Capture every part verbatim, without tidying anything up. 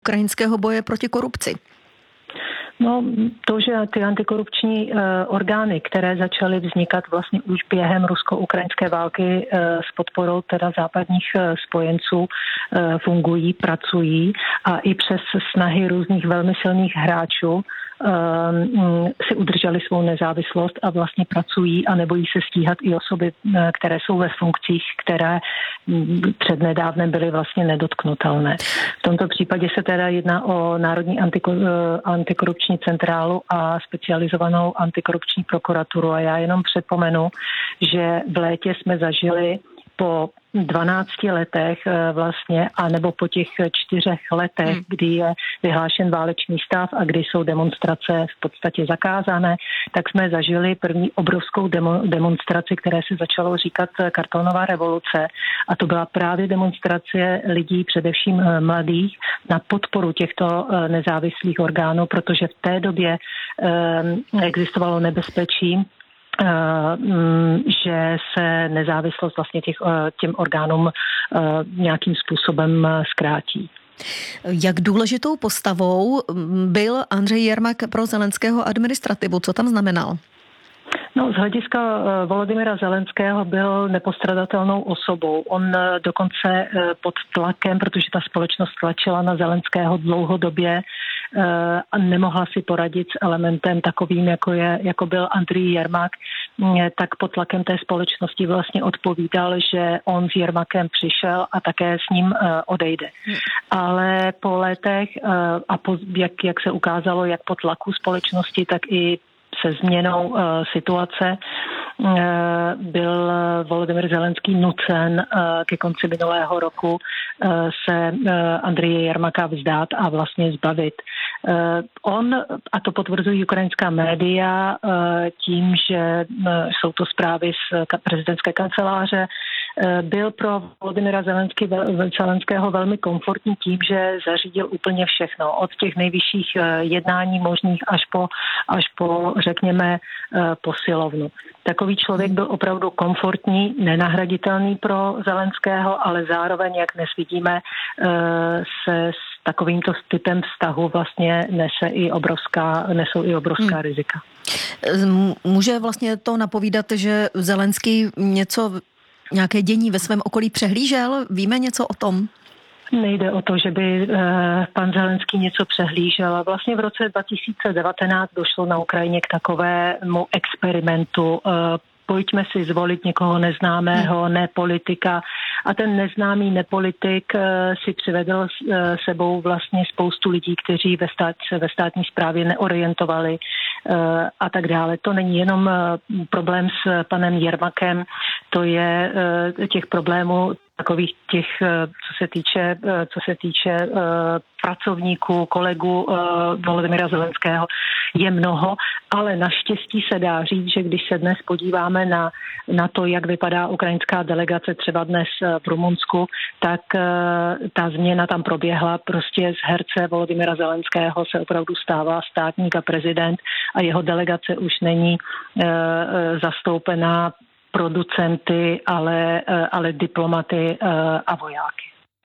ukrajinského boje proti korupci? No, to, že ty antikorupční uh, orgány, které začaly vznikat vlastně už během rusko-ukrajinské války uh, s podporou teda západních uh, spojenců, uh, fungují, pracují a i přes snahy různých velmi silných hráčů um, si udrželi svou nezávislost a vlastně pracují a nebojí se stíhat i osoby, které jsou ve funkcích, které přednedávnem byly vlastně nedotknutelné. V tomto případě se teda jedná o Národní antikorupční centrálu a specializovanou antikorupční prokuraturu a já jenom připomenu, že v létě jsme zažili po dvanácti letech vlastně, a nebo po těch čtyřech letech, hmm. kdy je vyhlášen válečný stav a kdy jsou demonstrace v podstatě zakázané, tak jsme zažili první obrovskou demo, demonstraci, které se začalo říkat kartonová revoluce. A to byla právě demonstrace lidí, především mladých, na podporu těchto nezávislých orgánů, protože v té době eh, existovalo nebezpečí, že se nezávislost vlastně těch, těm orgánům nějakým způsobem zkrátí. Jak důležitou postavou byl Andřej Jermak pro Zelenského administrativu? Co tam znamenal? No, z hlediska Volodymyra Zelenského byl nepostradatelnou osobou. On dokonce pod tlakem, protože ta společnost tlačila na Zelenského dlouhodobě a nemohla si poradit s elementem takovým, jako, je, jako byl Andrej Jermak, tak pod tlakem té společnosti vlastně odpovídal, že on s Jermakem přišel a také s ním odejde. Ale po letech a po, jak, jak se ukázalo, jak po tlaku společnosti, tak i se změnou uh, situace uh, byl Volodymyr Zelenský nucen uh, ke konci minulého roku uh, se uh, Andreje Jermaka vzdát a vlastně zbavit. Uh, on, a to potvrzují ukrajinská média uh, tím, že uh, jsou to zprávy z prezidentské kanceláře, byl pro Volodymyra Zelenského velmi komfortní tím, že zařídil úplně všechno. Od těch nejvyšších jednání možných až po, až po řekněme, posilovnu. Takový člověk byl opravdu komfortní, nenahraditelný pro Zelenského, ale zároveň, jak dnes vidíme, se s takovýmto typem vztahu vlastně nese i obrovská, nesou i obrovská hmm. rizika. Může vlastně to napovídat, že Zelenský něco nějaké dění ve svém okolí přehlížel? Víme něco o tom? Nejde o to, že by uh, pan Zelenský něco přehlížel. Vlastně v roce dva tisíce devatenáct došlo na Ukrajině k takovému experimentu. Uh, pojďme si zvolit někoho neznámého, hmm. nepolitika. A ten neznámý nepolitik uh, si přivedl uh, sebou vlastně spoustu lidí, kteří ve, stát, ve státní správě neorientovali uh, a tak dále. To není jenom uh, problém s panem Jermakem, to je uh, těch problémů takových těch, co se týče, co se týče uh, pracovníků, kolegů uh, Volodymyra Zelenského, je mnoho, ale naštěstí se dá říct, že když se dnes podíváme na, na to, jak vypadá ukrajinská delegace třeba dnes v Rumunsku, tak uh, ta změna tam proběhla. Prostě z herce Volodymyra Zelenského se opravdu stává státník a prezident a jeho delegace už není uh, zastoupená producenty, ale, ale diplomaty a vojáky.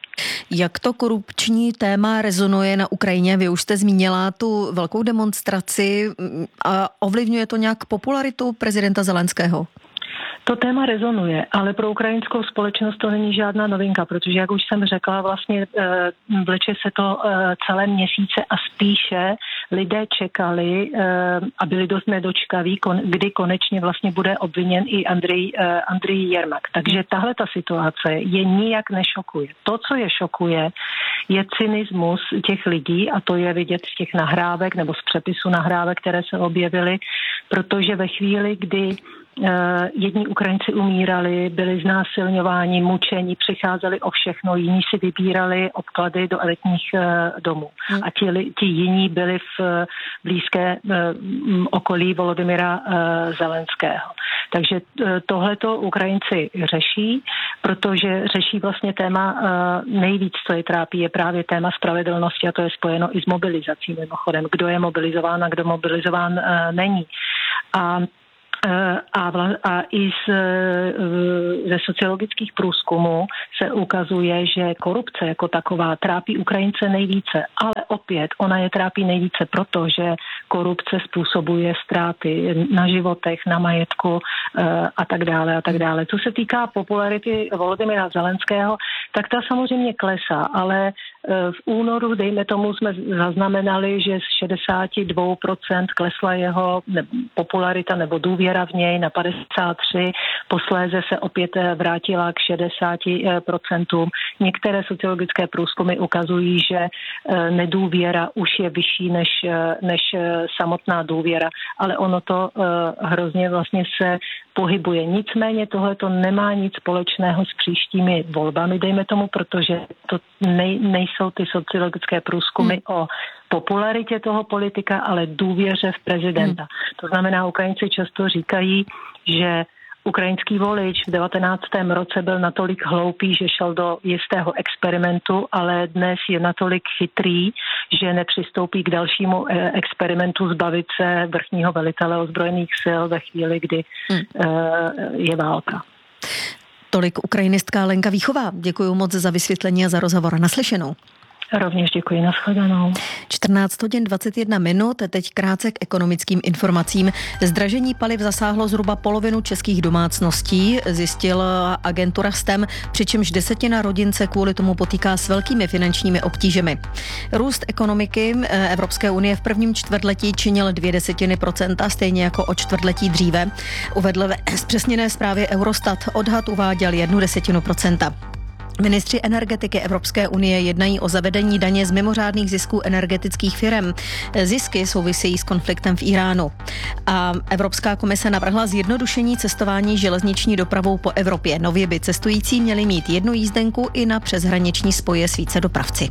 Jak to korupční téma rezonuje na Ukrajině? Vy už jste zmínila tu velkou demonstraci a ovlivňuje to nějak popularitu prezidenta Zelenského? To téma rezonuje, ale pro ukrajinskou společnost to není žádná novinka, protože, jak už jsem řekla, vlastně vleče se to celé měsíce a spíše lidé čekali a byli dost nedočkaví, kdy konečně vlastně bude obviněn i Andrej, Andrej Jermak. Takže tahle ta situace je nijak nešokuje. To, co je šokuje, je cynismus těch lidí a to je vidět z těch nahrávek nebo z přepisu nahrávek, které se objevily, protože ve chvíli, kdy Uh, jedni Ukrajinci umírali, byli znásilňováni, mučeni, přicházeli o všechno, jiní si vybírali obklady do elitních uh, domů. Hmm. A ti, ti jiní byli v uh, blízké uh, okolí Volodymyra uh, Zelenského. Takže uh, tohleto Ukrajinci řeší, protože řeší vlastně téma uh, nejvíc, co je trápí, je právě téma spravedlnosti a to je spojeno i s mobilizací mimochodem. Kdo je mobilizován a kdo mobilizován uh, není. A A, vla, a i z, ze sociologických průzkumů se ukazuje, že korupce jako taková trápí Ukrajince nejvíce, ale opět ona je trápí nejvíce proto, že korupce způsobuje ztráty na životech, na majetku a tak dále a tak dále. Co se týká popularity Volodymyra Zelenského, tak ta samozřejmě klesá, ale v únoru, dejme tomu, jsme zaznamenali, že z šedesát dva procent klesla jeho popularita nebo důvěra v něj na padesát tři, posléze se opět vrátila k šedesát procent. Některé sociologické průzkumy ukazují, že nedůvěra už je vyšší než, než samotná důvěra, ale ono to hrozně vlastně se pohybuje. Nicméně tohle to nemá nic společného s příštími volbami, dejme tomu, protože to nej, nejsou ty sociologické průzkumy hmm. o popularitě toho politika, ale důvěře v prezidenta. Hmm. To znamená, Ukrajinci často říkají, že ukrajinský volič v devatenáctém roce byl natolik hloupý, že šel do jistého experimentu, ale dnes je natolik chytrý, že nepřistoupí k dalšímu experimentu zbavit se vrchního velitele ozbrojených sil ve chvíli, kdy hmm. je válka. Tolik ukrajinistka Lenka Víchová. Děkuji moc za vysvětlení a za rozhovor. Naslyšenou. Rovněž děkuji, nashledanou. čtrnáct hodin dvacet jedna minut, teď krátce k ekonomickým informacím. Zdražení paliv zasáhlo zhruba polovinu českých domácností, zjistila agentura S T E M, přičemž desetina rodin se kvůli tomu potýká s velkými finančními obtížemi. Růst ekonomiky Evropské unie v prvním čtvrtletí činil dvě desetiny procenta, stejně jako o čtvrtletí dříve. Uvedl ve zpřesněné zprávě Eurostat, odhad uváděl jednu desetinu procenta. Ministři energetiky Evropské unie jednají o zavedení daně z mimořádných zisků energetických firem. Zisky souvisejí s konfliktem v Iránu. A Evropská komise navrhla zjednodušení cestování železniční dopravou po Evropě. Nově by cestující měli mít jednu jízdenku i na přeshraniční spoje s více dopravci.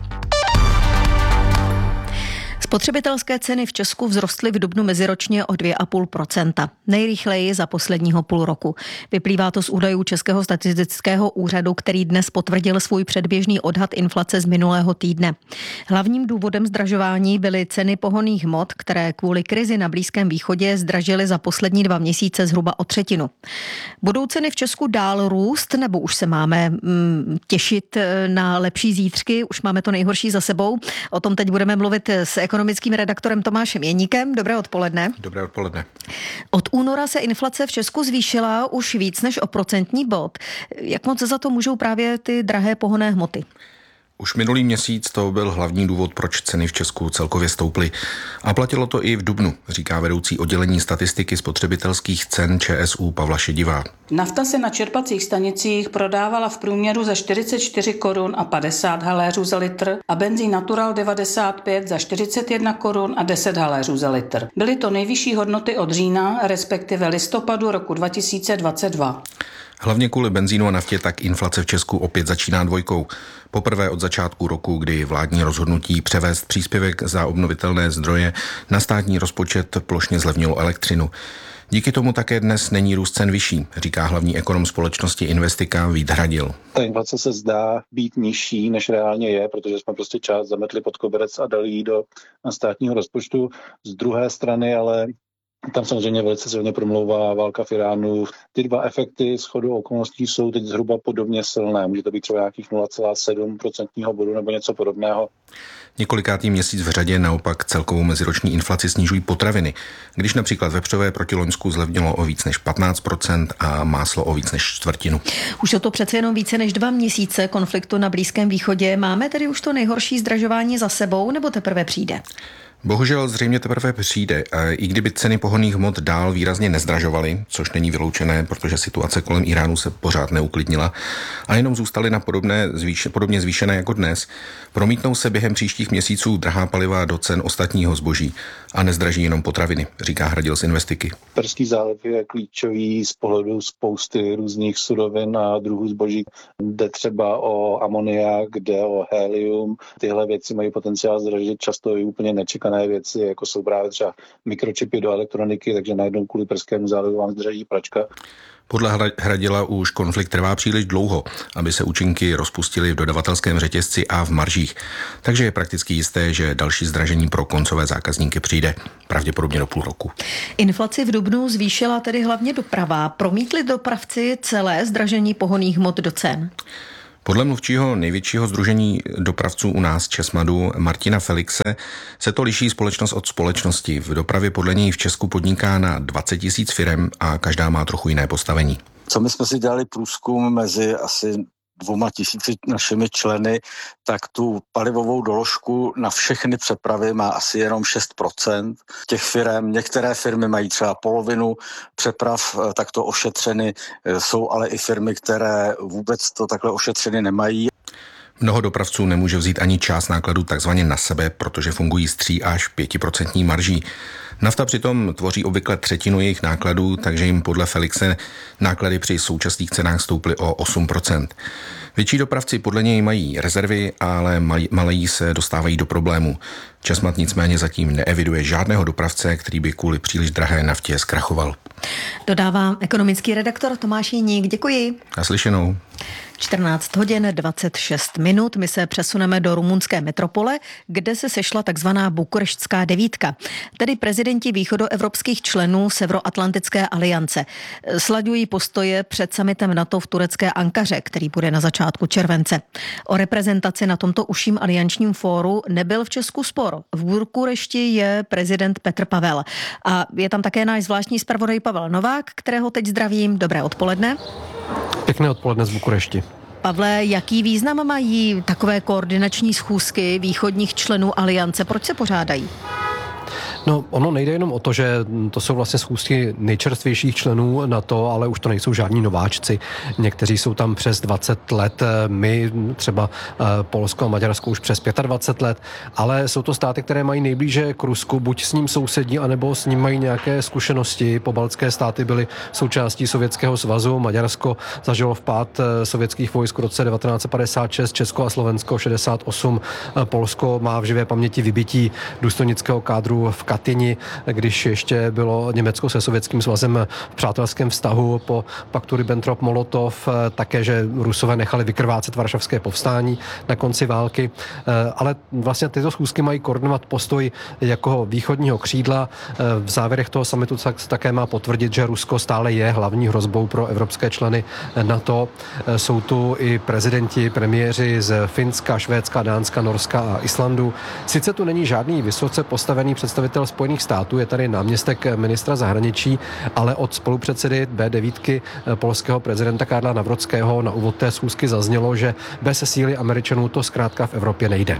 Spotřebitelské ceny v Česku vzrostly v dubnu meziročně o dvě celá pět procenta. Nejrychleji za posledního půl roku. Vyplývá to z údajů Českého statistického úřadu, který dnes potvrdil svůj předběžný odhad inflace z minulého týdne. Hlavním důvodem zdražování byly ceny pohonných hmot, které kvůli krizi na Blízkém východě zdražily za poslední dva měsíce zhruba o třetinu. Budou ceny v Česku dál růst, nebo už se máme mm, těšit na lepší zítřky? Už máme to nejhorší za sebou. O tom teď budeme mluvit s ekonomickým redaktorem Tomášem Jeníkem. Dobré odpoledne. Dobré odpoledne. Od února se inflace v Česku zvýšila už víc než o procentní bod. Jak moc za to můžou právě ty drahé pohonné hmoty? Už minulý měsíc to byl hlavní důvod, proč ceny v Česku celkově stouply. A platilo to i v dubnu, říká vedoucí oddělení statistiky spotřebitelských cen ČSÚ Pavla Šedivá. Nafta se na čerpacích stanicích prodávala v průměru za čtyřicet čtyři korun a padesát haléřů za litr a benzín Natural devadesát pět za čtyřicet jedna korun a deset haléřů za litr. Byly to nejvyšší hodnoty od října, respektive listopadu roku dva tisíce dvacet dva. Hlavně kvůli benzínu a naftě tak inflace v Česku opět začíná dvojkou. Poprvé od začátku roku, kdy vládní rozhodnutí převést příspěvek za obnovitelné zdroje na státní rozpočet plošně zlevnilo elektřinu. Díky tomu také dnes není růst cen vyšší, říká hlavní ekonom společnosti Investika Vít Hradil. Ta inflace se zdá být nižší, než reálně je, protože jsme prostě část zametli pod koberec a dali ji do státního rozpočtu. Z druhé strany ale tam samozřejmě velice silně promlouvá válka v Iránu. Ty dva efekty shodou okolností jsou teď zhruba podobně silné. Může to být třeba nějakých nula celá sedm procentního bodu nebo něco podobného. Několikátý měsíc v řadě naopak celkovou meziroční inflaci snižují potraviny. Když například vepřové proti loňsku zlevnilo o víc než patnáct procent a máslo o víc než čtvrtinu. Už je to přece jenom více než dva měsíce konfliktu na Blízkém východě. Máme tedy už to nejhorší zdražování za sebou, nebo teprve přijde? Bohužel zřejmě teprve přijde. I kdyby ceny pohonných hmot dál výrazně nezdražovaly, což není vyloučené, protože situace kolem Iránu se pořád neuklidnila a jenom zůstaly na podobné, zvýš, podobně zvýšené jako dnes, promítnou se během příštích měsíců drahá paliva do cen ostatního zboží a nezdraží jenom potraviny, říká Hradil z Investiky. Perský záliv je klíčový z pohledu spousty různých surovin a druhů zboží. Jde třeba o amoniak, jde o helium. Tyhle věci mají potenciál zdražit často i úplně nečekané věci, jako jsou právě třeba mikročipy do elektroniky, takže najednou kvůli Perskému zálivu vám zdraží pračka. Podle Hradila už konflikt trvá příliš dlouho, aby se účinky rozpustily v dodavatelském řetězci a v maržích. Takže je prakticky jisté, že další zdražení pro koncové zákazníky přijde, pravděpodobně do půl roku. Inflaci v dubnu zvýšila tedy hlavně doprava. Promítli dopravci celé zdražení pohonných hmot do cen? Podle mluvčího největšího sdružení dopravců u nás Česmadu Martina Felixe se to liší společnost od společnosti. V dopravě podle něj v Česku podniká na dvacet tisíc firem a každá má trochu jiné postavení. Co my jsme si dělali průzkum mezi asi dvouma tisíci našimi členy, tak tu palivovou doložku na všechny přepravy má asi jenom šest procent těch firem. Některé firmy mají třeba polovinu přeprav takto ošetřeny, jsou ale i firmy, které vůbec to takhle ošetřeny nemají. Mnoho dopravců nemůže vzít ani část nákladů takzvaně na sebe, protože fungují s tří až pětiprocentní marží. Nafta přitom tvoří obvykle třetinu jejich nákladů, takže jim podle Felixe náklady při současných cenách stouply o osm procent. Větší dopravci podle něj mají rezervy, ale malí se dostávají do problému. Česmad nicméně zatím neeviduje žádného dopravce, který by kvůli příliš drahé naftě zkrachoval. Dodává ekonomický redaktor Tomáš Jiník. Děkuji. Naslyšenou. čtrnáct hodin dvacet šest minut. My se přesuneme do rumunské metropole, kde se sešla takzvaná Bukureštská devítka, tedy prezidenti východoevropských členů Severoatlantické aliance. Slaďují postoje před summitem NATO v turecké Ankaře, který bude na začátku července. O reprezentaci na tomto užším aliančním fóru nebyl v Česku spor. V Bukurešti je prezident Petr Pavel. A je tam také náš zvláštní zpravodaj Pavel Novák, kterého teď zdravím. Dobré odpoledne. Pěkné odpoledne z Bukurešti. Pavle, jaký význam mají takové koordinační schůzky východních členů aliance? Proč se pořádají? No, ono nejde jenom o to, že to jsou vlastně schůzky nejčerstvějších členů NATO, ale už to nejsou žádní nováčci. Někteří jsou tam přes dvacet let, my třeba Polsko a Maďarsko už přes dvacet pět let, ale jsou to státy, které mají nejblíže k Rusku, buď s ním sousedí, anebo s ním mají nějaké zkušenosti. Pobaltské státy byly součástí Sovětského svazu, Maďarsko zažilo vpád sovětských vojsk v roce devatenáct padesát šest, Česko a Slovensko šedesát osm, Polsko má v živé paměti vybití důstojnického kádru v Katyni, když ještě bylo Německo se Sovětským svazem v přátelském vztahu po paktu Ribbentrop-Molotov, také, že Rusové nechali vykrvácet varšavské povstání na konci války, ale vlastně tyto schůzky mají koordinovat postoj jako východního křídla. V závěrech toho summitu se také má potvrdit, že Rusko stále je hlavní hrozbou pro evropské členy NATO. Jsou tu i prezidenti, premiéři z Finska, Švédska, Dánska, Norska a Islandu. Sice tu není žádný vysoce postavený představitel Spojených států, je tady náměstek ministra zahraničí, ale od spolupředsedy bé devět polského prezidenta Karla Nawrockiho na úvod té schůzky zaznělo, že bez síly Američanů to zkrátka v Evropě nejde.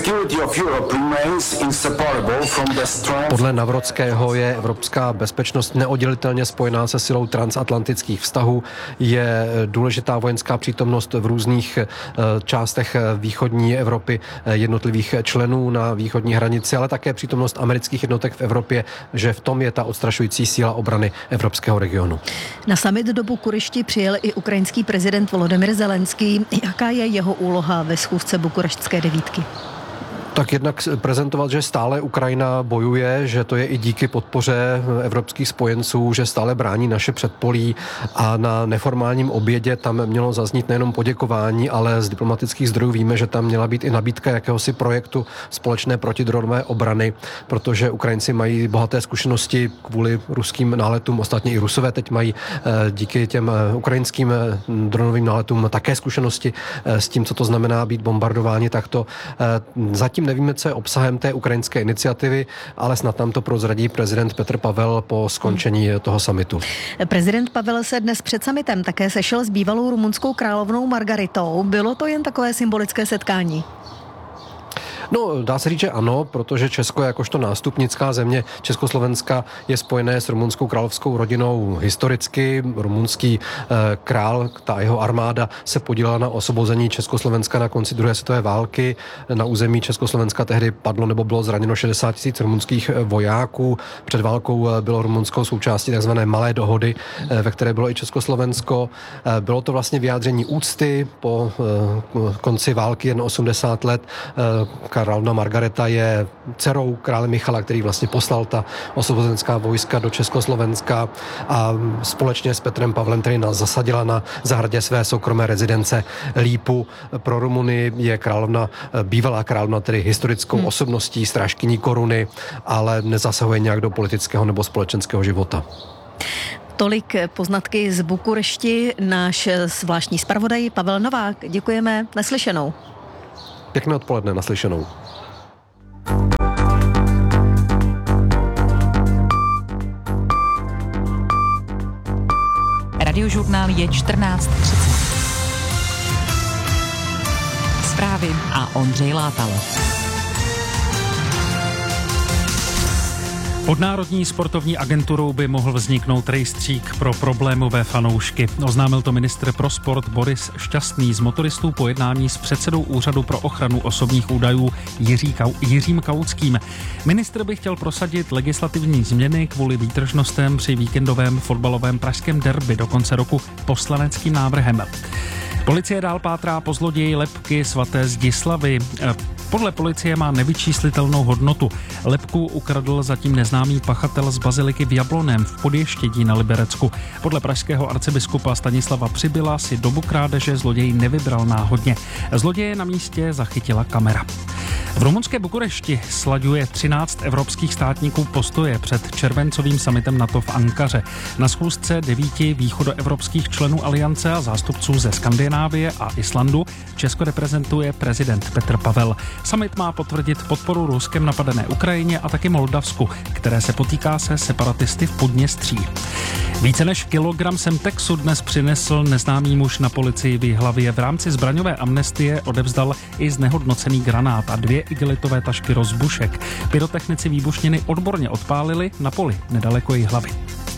Podle Nawrockiho je evropská bezpečnost neoddělitelně spojená se silou transatlantických vztahů. Je důležitá vojenská přítomnost v různých částech východní Evropy jednotlivých členů na východní hranici, ale také přítomnost amerických jednotek v Evropě, že v tom je ta odstrašující síla obrany evropského regionu. Na summit do Bukurešti přijel i ukrajinský prezident Volodymyr Zelenský. Jaká je jeho úloha ve schůzce Bukureštské devítky? Tak jednak prezentovat, že stále Ukrajina bojuje, že to je i díky podpoře evropských spojenců, že stále brání naše předpolí, a na neformálním obědě tam mělo zaznít nejenom poděkování, ale z diplomatických zdrojů víme, že tam měla být i nabídka jakéhosi projektu společné protidronové obrany, protože Ukrajinci mají bohaté zkušenosti kvůli ruským náletům, ostatně i Rusové teď mají díky těm ukrajinským dronovým náletům také zkušenosti s tím, co to znamená být bombardováni takto. Zatím nevíme, co je obsahem té ukrajinské iniciativy, ale snad nám to prozradí prezident Petr Pavel po skončení toho summitu. Prezident Pavel se dnes před summitem také sešel s bývalou rumunskou královnou Margaritou. Bylo to jen takové symbolické setkání? No, dá se říct, že ano, protože Česko jakožto nástupnická země Československa je spojené s rumunskou královskou rodinou historicky. Rumunský eh, král, ta jeho armáda se podílela na osvobození Československa na konci druhé světové války. Na území Československa tehdy padlo nebo bylo zraněno šedesát tisíc rumunských vojáků. Před válkou bylo Rumunsko součástí tzv. Malé dohody, eh, ve které bylo i Československo. Eh, bylo to vlastně vyjádření úcty po eh, konci války jen osmdesát let. Eh, Královna Margareta je dcerou krále Michala, který vlastně poslal ta osvobozenská vojska do Československa, a společně s Petrem Pavlem tedy nás zasadila na zahradě své soukromé rezidence Lípu. Pro Rumuny je královna, bývalá královna, tedy historickou hmm. osobností, strážkyní koruny, ale nezasahuje nějak do politického nebo společenského života. Tolik poznatky z Bukurešti. Náš zvláštní zpravodaj Pavel Novák. Děkujeme, naslyšenou. Pěkné odpoledne, naslyšenou. Radiožurnál je čtrnáct třicet. Zprávy a Ondřej Látal. Pod Národní sportovní agenturou by mohl vzniknout rejstřík pro problémové fanoušky. Oznámil to ministr pro sport Boris Šťastný z motoristů po jednání s předsedou Úřadu pro ochranu osobních údajů Jiří Kau, Jiřím Kautským. Ministr by chtěl prosadit legislativní změny kvůli výtržnostem při víkendovém fotbalovém pražském derby do konce roku poslaneckým návrhem. Policie dál pátrá po zloději lebky svaté Zdislavy. Podle policie má nevyčíslitelnou hodnotu. Lebku ukradl zatím neznámý pachatel z baziliky v Jabloném v Podještědí na Liberecku. Podle pražského arcibiskupa Stanislava Přibyla si dobu krádeže zloděj nevybral náhodně. Zloděje na místě zachytila kamera. V rumunské Bukurešti slaďuje třináct evropských státníků postoje před červencovým summitem NATO v Ankaře. Na schůzce devíti východoevropských členů aliance a zástupců ze Skandinávie a Islandu Česko reprezentuje prezident Petr Pavel. Summit má potvrdit podporu Ruskem napadené Ukrajině a taky Moldavsku, které se potýká se separatisty v Podněstří. Více než kilogram Semtexu dnes přinesl neznámý muž na policii v Jihlavě. V rámci zbraňové amnestie odevzdal i znehodnocený granát a dvě igelitové tašky rozbušek. Pyrotechnici výbušniny odborně odpálili na poli nedaleko Jihlavy.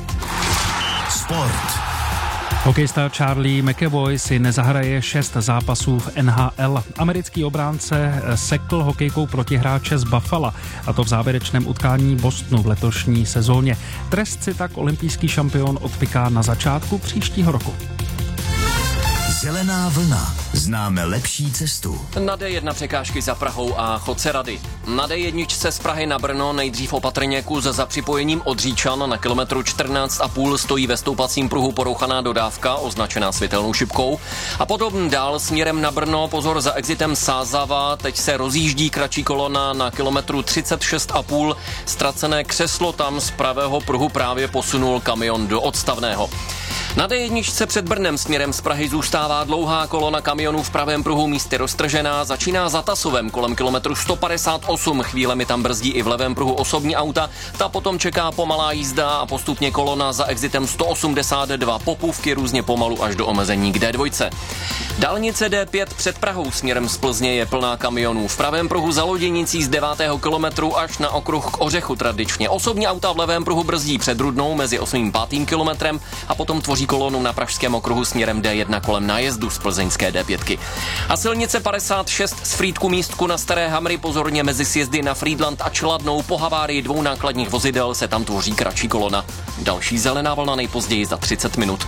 Sport. Hokejista Charlie McAvoy si nezahraje šest zápasů v N H L. Americký obránce sekl hokejkou protihráče z Buffalo, a to v závěrečném utkání Bostonu v letošní sezóně. Trest si tak olympijský šampion odpiká na začátku příštího roku. Zelená vlna. Známe lepší cestu. Na D jedna překážky za Prahou a chodce Rady. Na D jedna z Prahy na Brno nejdřív opatrně kus za připojením od Říčan na kilometru čtrnáct a půl stojí ve stoupacím pruhu porouchaná dodávka, označená světelnou šipkou. A potom dál směrem na Brno, pozor za exitem Sázava, teď se rozjíždí kratší kolona na kilometru třicet šest a půl. Ztracené křeslo tam z pravého pruhu právě posunul kamion do odstavného. Na D jedna před Brnem směrem z Prahy zůstává dlouhá kolona kamionů v pravém pruhu, místy roztržená, začíná za Tasovem kolem kilometru sto padesát osm, chvílemi tam brzdí i v levém pruhu osobní auta, ta potom čeká pomalá jízda a postupně kolona za exitem sto osmdesát dva, Popůvky různě pomalu až do omezení k D dva. Dálnice D pět před Prahou směrem z Plzně je plná kamionů. V pravém pruhu za Loděnicí z devátého kilometru až na okruh k Ořechu tradičně. Osobní auta v levém pruhu brzdí před Rudnou mezi osmým a pátým kilometrem a potom tvoří kolonu na pražském okruhu směrem D jedna kolem nájezdu z plzeňské D pět. A silnice padesát šest z Frýdku místku na Staré Hamry, pozorně mezi sjezdy na Frýdlant a Čeladnou, po havárii dvou nákladních vozidel se tam tvoří kratší kolona. Další zelená vlna nejpozději za třicet minut.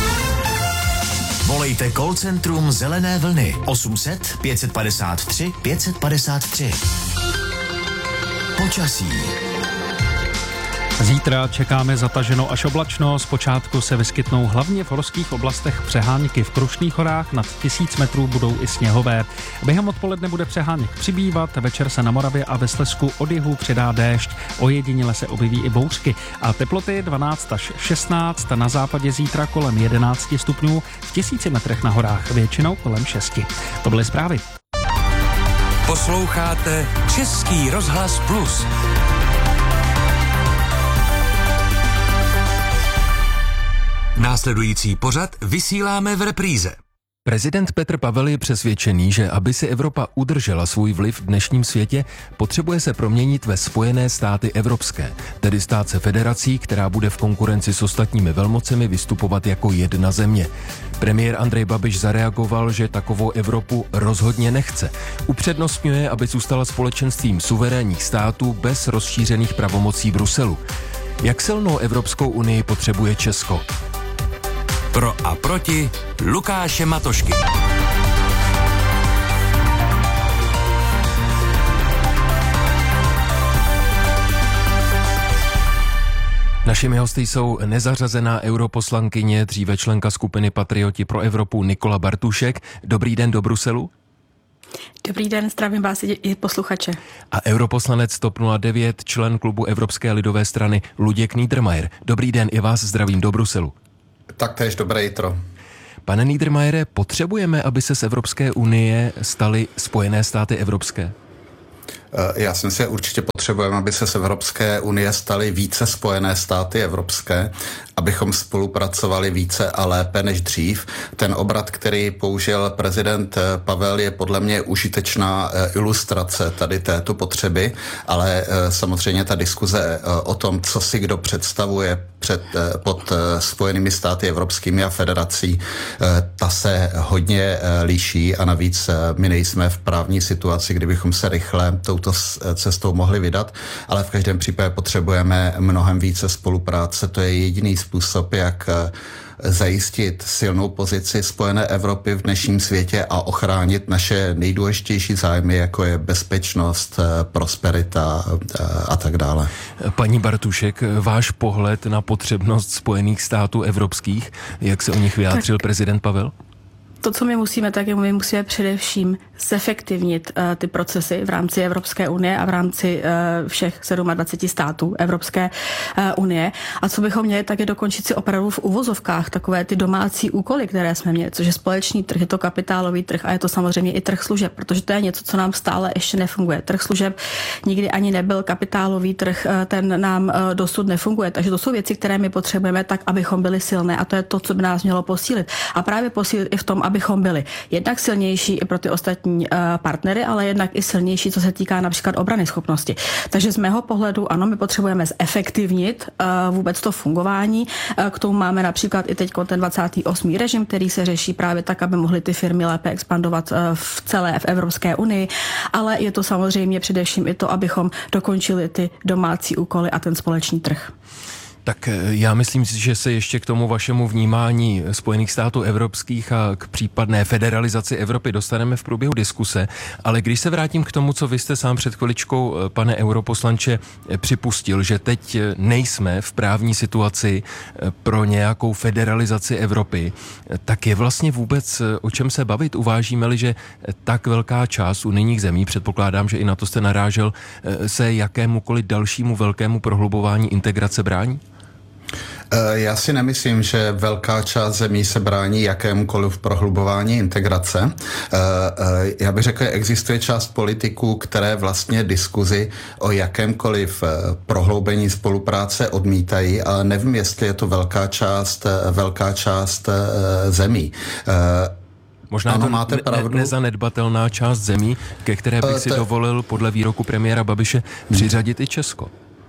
Volejte call centrum Zelené vlny osm set pět padesát tři pět padesát tři. Počasí. Zítra čekáme zataženo až oblačno, zpočátku se vyskytnou hlavně v horských oblastech přehánky, v Krušných horách nad tisíc metrů budou i sněhové. Během odpoledne bude přeháněk přibývat, večer se na Moravě a ve Slezsku od jihu přidá déšť, ojediněle se objeví i bouřky a teploty dvanáct až šestnáct, na západě zítra kolem jedenáct stupňů, v tisíci metrech na horách většinou kolem šesti. To byly zprávy. Posloucháte Český rozhlas Plus. Následující pořad vysíláme v repríze. Prezident Petr Pavel je přesvědčený, že aby si Evropa udržela svůj vliv v dnešním světě, potřebuje se proměnit ve Spojené státy evropské, tedy stát se federací, která bude v konkurenci s ostatními velmocemi vystupovat jako jedna země. Premiér Andrej Babiš zareagoval, že takovou Evropu rozhodně nechce. Upřednostňuje, aby zůstala společenstvím suverénních států bez rozšířených pravomocí Bruselu. Jak silnou Evropskou unii potřebuje Česko? Pro a proti Lukáše Matošky. Našimi hosty jsou nezařazená europoslankyně, dříve členka skupiny Patrioti pro Evropu Nikola Bartušek. Dobrý den do Bruselu. Dobrý den, zdravím vás i posluchače. A europoslanec TOP nula devět, člen klubu Evropské lidové strany Luděk Niedermayer. Dobrý den, i vás zdravím do Bruselu. Taktéž dobré jitro. Pane Niedermayere, potřebujeme, aby se z Evropské unie staly Spojené státy evropské? Já si myslím, že určitě potřebujeme, aby se z Evropské unie staly více Spojené státy evropské, abychom spolupracovali více a lépe než dřív. Ten obrat, který použil prezident Pavel, je podle mě užitečná ilustrace tady této potřeby, ale samozřejmě ta diskuze o tom, co si kdo představuje před, pod Spojenými státy evropskými a federací, ta se hodně líší a navíc my nejsme v právní situaci, kdybychom se rychle touto cestou mohli vydat, ale v každém případě potřebujeme mnohem více spolupráce. To je jediný způsob, jak zajistit silnou pozici spojené Evropy v dnešním světě a ochránit naše nejdůležitější zájmy, jako je bezpečnost, prosperita a tak dále. Paní Bartušek, váš pohled na potřebnost Spojených států evropských, jak se o nich vyjádřil tak prezident Pavel? To, co my musíme, tak je, my musíme především zefektivnit uh, ty procesy v rámci Evropské unie a v rámci uh, všech dvaceti sedmi států Evropské uh, unie. A co bychom měli, tak je dokončit si opravdu v uvozovkách takové ty domácí úkoly, které jsme měli, což je společný trh, je to kapitálový trh a je to samozřejmě i trh služeb, protože to je něco, co nám stále ještě nefunguje. Trh služeb nikdy ani nebyl, kapitálový trh, uh, ten nám uh, dosud nefunguje. Takže to jsou věci, které my potřebujeme tak, abychom byli silné a to je to, co by nás mělo posílit. A právě posílit i v tom, abychom byli jednak silnější i pro ty ostatní partnery, ale jednak i silnější, co se týká například obrany schopnosti. Takže z mého pohledu, ano, my potřebujeme zefektivnit vůbec to fungování. K tomu máme například i teď ten dvacátý osmý režim, který se řeší právě tak, aby mohly ty firmy lépe expandovat v celé v Evropské unii, ale je to samozřejmě především i to, abychom dokončili ty domácí úkoly a ten společný trh. Tak já myslím si, že se ještě k tomu vašemu vnímání Spojených států evropských a k případné federalizaci Evropy dostaneme v průběhu diskuse, ale když se vrátím k tomu, co vy jste sám před chviličkou, pane europoslanče, připustil, že teď nejsme v právní situaci pro nějakou federalizaci Evropy, tak je vlastně vůbec o čem se bavit? Uvážíme-li, že tak velká část unijních zemí, předpokládám, že i na to jste narážel, se jakémukoliv dalšímu velkému prohlubování integrace brání? Já si nemyslím, že velká část zemí se brání jakémukoliv prohlubování integrace. Já bych řekl, že existuje část politiků, které vlastně diskuzi o jakémkoliv prohloubení spolupráce odmítají, ale nevím, jestli je to velká část, velká část zemí. Možná ano, to máte ne, pravdu. Nezanedbatelná část zemí, ke které bych si to... dovolil podle výroku premiéra Babiše přiřadit i Česko.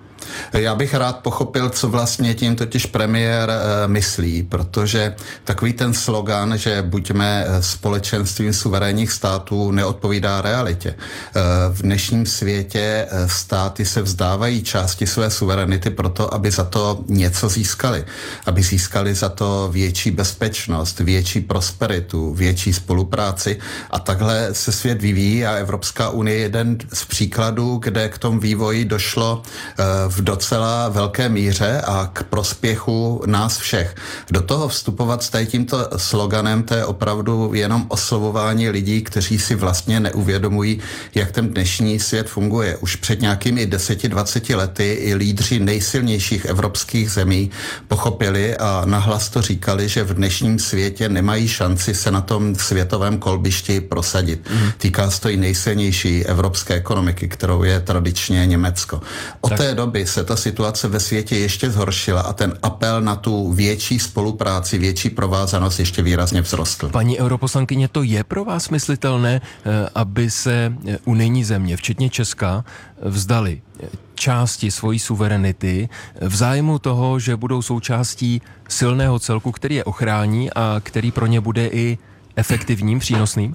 Já bych rád pochopil, co vlastně tím totiž premiér e, myslí, protože takový ten slogan, že buďme společenstvím suverénních států, neodpovídá realitě. E, v dnešním světě státy se vzdávají části své suverenity proto, aby za to něco získali. Aby získali za to větší bezpečnost, větší prosperitu, větší spolupráci a takhle se svět vyvíjí a Evropská unie je jeden z příkladů, kde k tomu vývoji došlo e, v docela velké míře a k prospěchu nás všech. Do toho vstupovat s tady tímto sloganem, to je opravdu jenom oslovování lidí, kteří si vlastně neuvědomují, jak ten dnešní svět funguje. Už před nějakými deseti, dvaceti lety i lídři nejsilnějších evropských zemí pochopili a nahlas to říkali, že v dnešním světě nemají šanci se na tom světovém kolbišti prosadit. Mm. Týká se to i nejsilnější evropské ekonomiky, kterou je tradičně Německo. Od tak. té doby se ta situace ve světě ještě zhoršila a ten apel na tu větší spolupráci, větší provázanost ještě výrazně vzrostl. Paní europoslankyně, to je pro vás myslitelné, aby se unijní země, včetně Česka, vzdali části svojí suverenity v zájmu toho, že budou součástí silného celku, který je ochrání a který pro ně bude i efektivním, přínosným?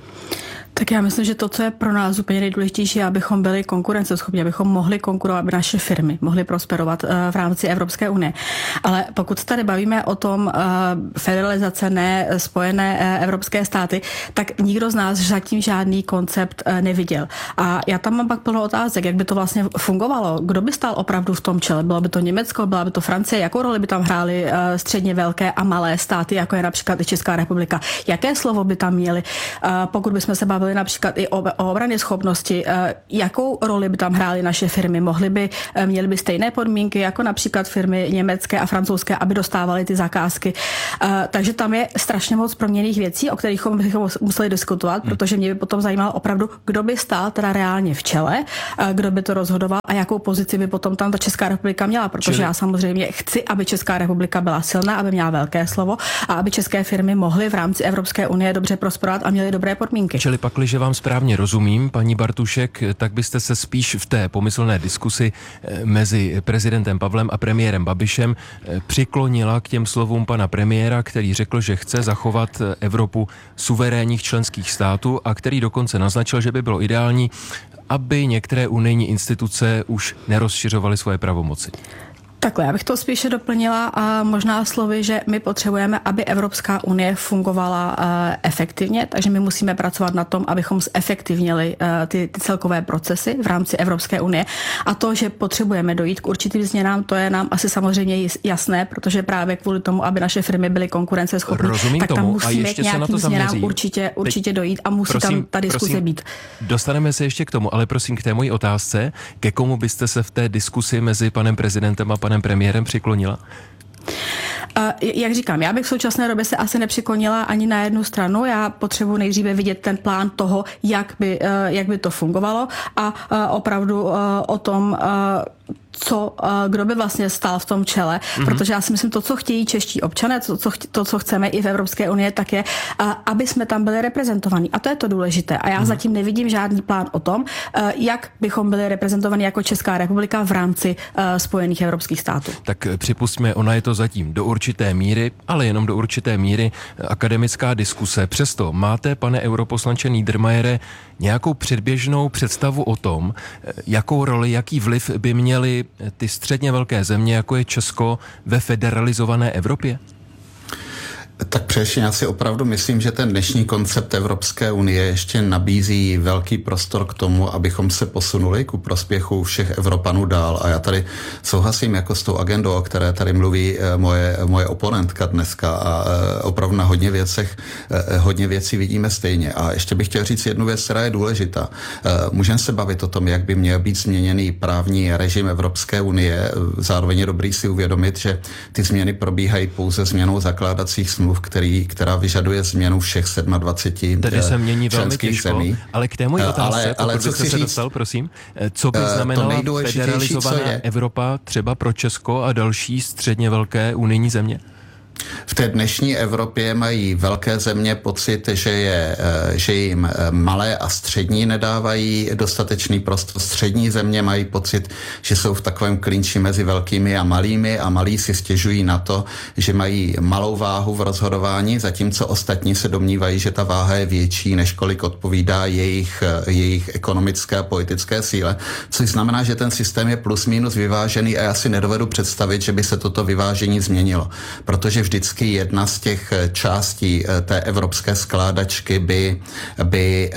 Tak já myslím, že to, co je pro nás úplně nejdůležitější, je, abychom byli konkurenceschopní, abychom mohli konkurovat, aby naše firmy mohly prosperovat v rámci Evropské unie. Ale pokud tady bavíme o tom federalizace, ne spojené evropské státy, tak nikdo z nás zatím žádný koncept neviděl. A já tam mám pak plno otázek, jak by to vlastně fungovalo. Kdo by stál opravdu v tom čele? Bylo by to Německo, byla by to Francie? Jakou roli by tam hrály středně velké a malé státy, jako je například i Česká republika? Jaké slovo by tam měli? Pokud bychom se bavili mluvili například i o, o obrany schopnosti, jakou roli by tam hrály naše firmy? Mohly by, měly by stejné podmínky jako například firmy německé a francouzské, aby dostávaly ty zakázky. Takže tam je strašně moc proměnných věcí, o kterých bychom museli diskutovat, hmm. protože mě by potom zajímalo opravdu, kdo by stál teda reálně v čele, kdo by to rozhodoval a jakou pozici by potom tam ta Česká republika měla, protože Čili... já samozřejmě chci, aby Česká republika byla silná, aby měla velké slovo a aby české firmy mohly v rámci Evropské unie dobře prosperovat a měly dobré podmínky. Čili pakliže vám správně rozumím, paní Bartušek, tak byste se spíš v té pomyslné diskusi mezi prezidentem Pavlem a premiérem Babišem přiklonila k těm slovům pana premiéra, který řekl, že chce zachovat Evropu suverénních členských států a který dokonce naznačil, že by bylo ideální, aby některé unijní instituce už nerozšiřovaly svoje pravomoci. Takhle, já bych to spíše doplnila a možná slovy, že my potřebujeme, aby Evropská unie fungovala uh, efektivně, takže my musíme pracovat na tom, abychom zefektivnili uh, ty, ty celkové procesy v rámci Evropské unie. A to, že potřebujeme dojít k určitým změnám, to je nám asi samozřejmě jasné, protože právě kvůli tomu, aby naše firmy byly konkurenceschopné, tak tam tomu. musíme k nějakým změnám určitě, určitě dojít a musí prosím, tam ta diskuse prosím, být. Dostaneme se ještě k tomu, ale prosím k té mojí otázce, ke komu byste se v té diskusi mezi panem prezidentem a panem premiérem přiklonila? Uh, jak říkám, já bych v současné době se asi nepřiklonila ani na jednu stranu. Já potřebuji nejdříve vidět ten plán toho, jak by, uh, jak by to fungovalo a uh, opravdu uh, o tom, uh, co, kdo by vlastně stál v tom čele, mm-hmm. protože já si myslím, to, co chtějí čeští občané, to co, to, co chceme i v Evropské unii, tak je, aby jsme tam byli reprezentovaní. A to je to důležité. A já mm-hmm. zatím nevidím žádný plán o tom, jak bychom byli reprezentovaní jako Česká republika v rámci Spojených evropských států. Tak připustíme, ona je to zatím do určité míry, ale jenom do určité míry akademická diskuse. Přesto máte, pane europoslanče Niedermayere, nějakou předběžnou představu o tom, jakou roli, jaký vliv by měly ty středně velké země, jako je Česko, ve federalizované Evropě? Tak především já si opravdu myslím, že ten dnešní koncept Evropské unie ještě nabízí velký prostor k tomu, abychom se posunuli ku prospěchu všech Evropanů dál. A já tady souhlasím jako s tou agendou, o které tady mluví moje, moje oponentka dneska a opravdu na hodně věcech, hodně věcí vidíme stejně. A ještě bych chtěl říct jednu věc, která je důležitá. Můžeme se bavit o tom, jak by měl být změněný právní režim Evropské unie. Zároveň je dobrý si uvědomit, že ty změny probíhají pouze změnou zakládacích smluv, Který, která vyžaduje změnu všech dvacet sedm Tady se mění velmi těžko, zemí. Ale k té mojí otázce, ale, ale co se dostal, prosím, co by znamenala federalizovaná Evropa třeba pro Česko a další středně velké unijní země? V té dnešní Evropě mají velké země pocit, že, je, že jim malé a střední nedávají dostatečný prostor. Střední země mají pocit, že jsou v takovém klinči mezi velkými a malými a malí si stěžují na to, že mají malou váhu v rozhodování, zatímco ostatní se domnívají, že ta váha je větší, než kolik odpovídá jejich, jejich ekonomické a politické síle. Což znamená, že ten systém je plus minus vyvážený a já si nedovedu představit, že by se toto vyvážení změnilo. Protože vždycky jedna z těch částí té evropské skládačky by, by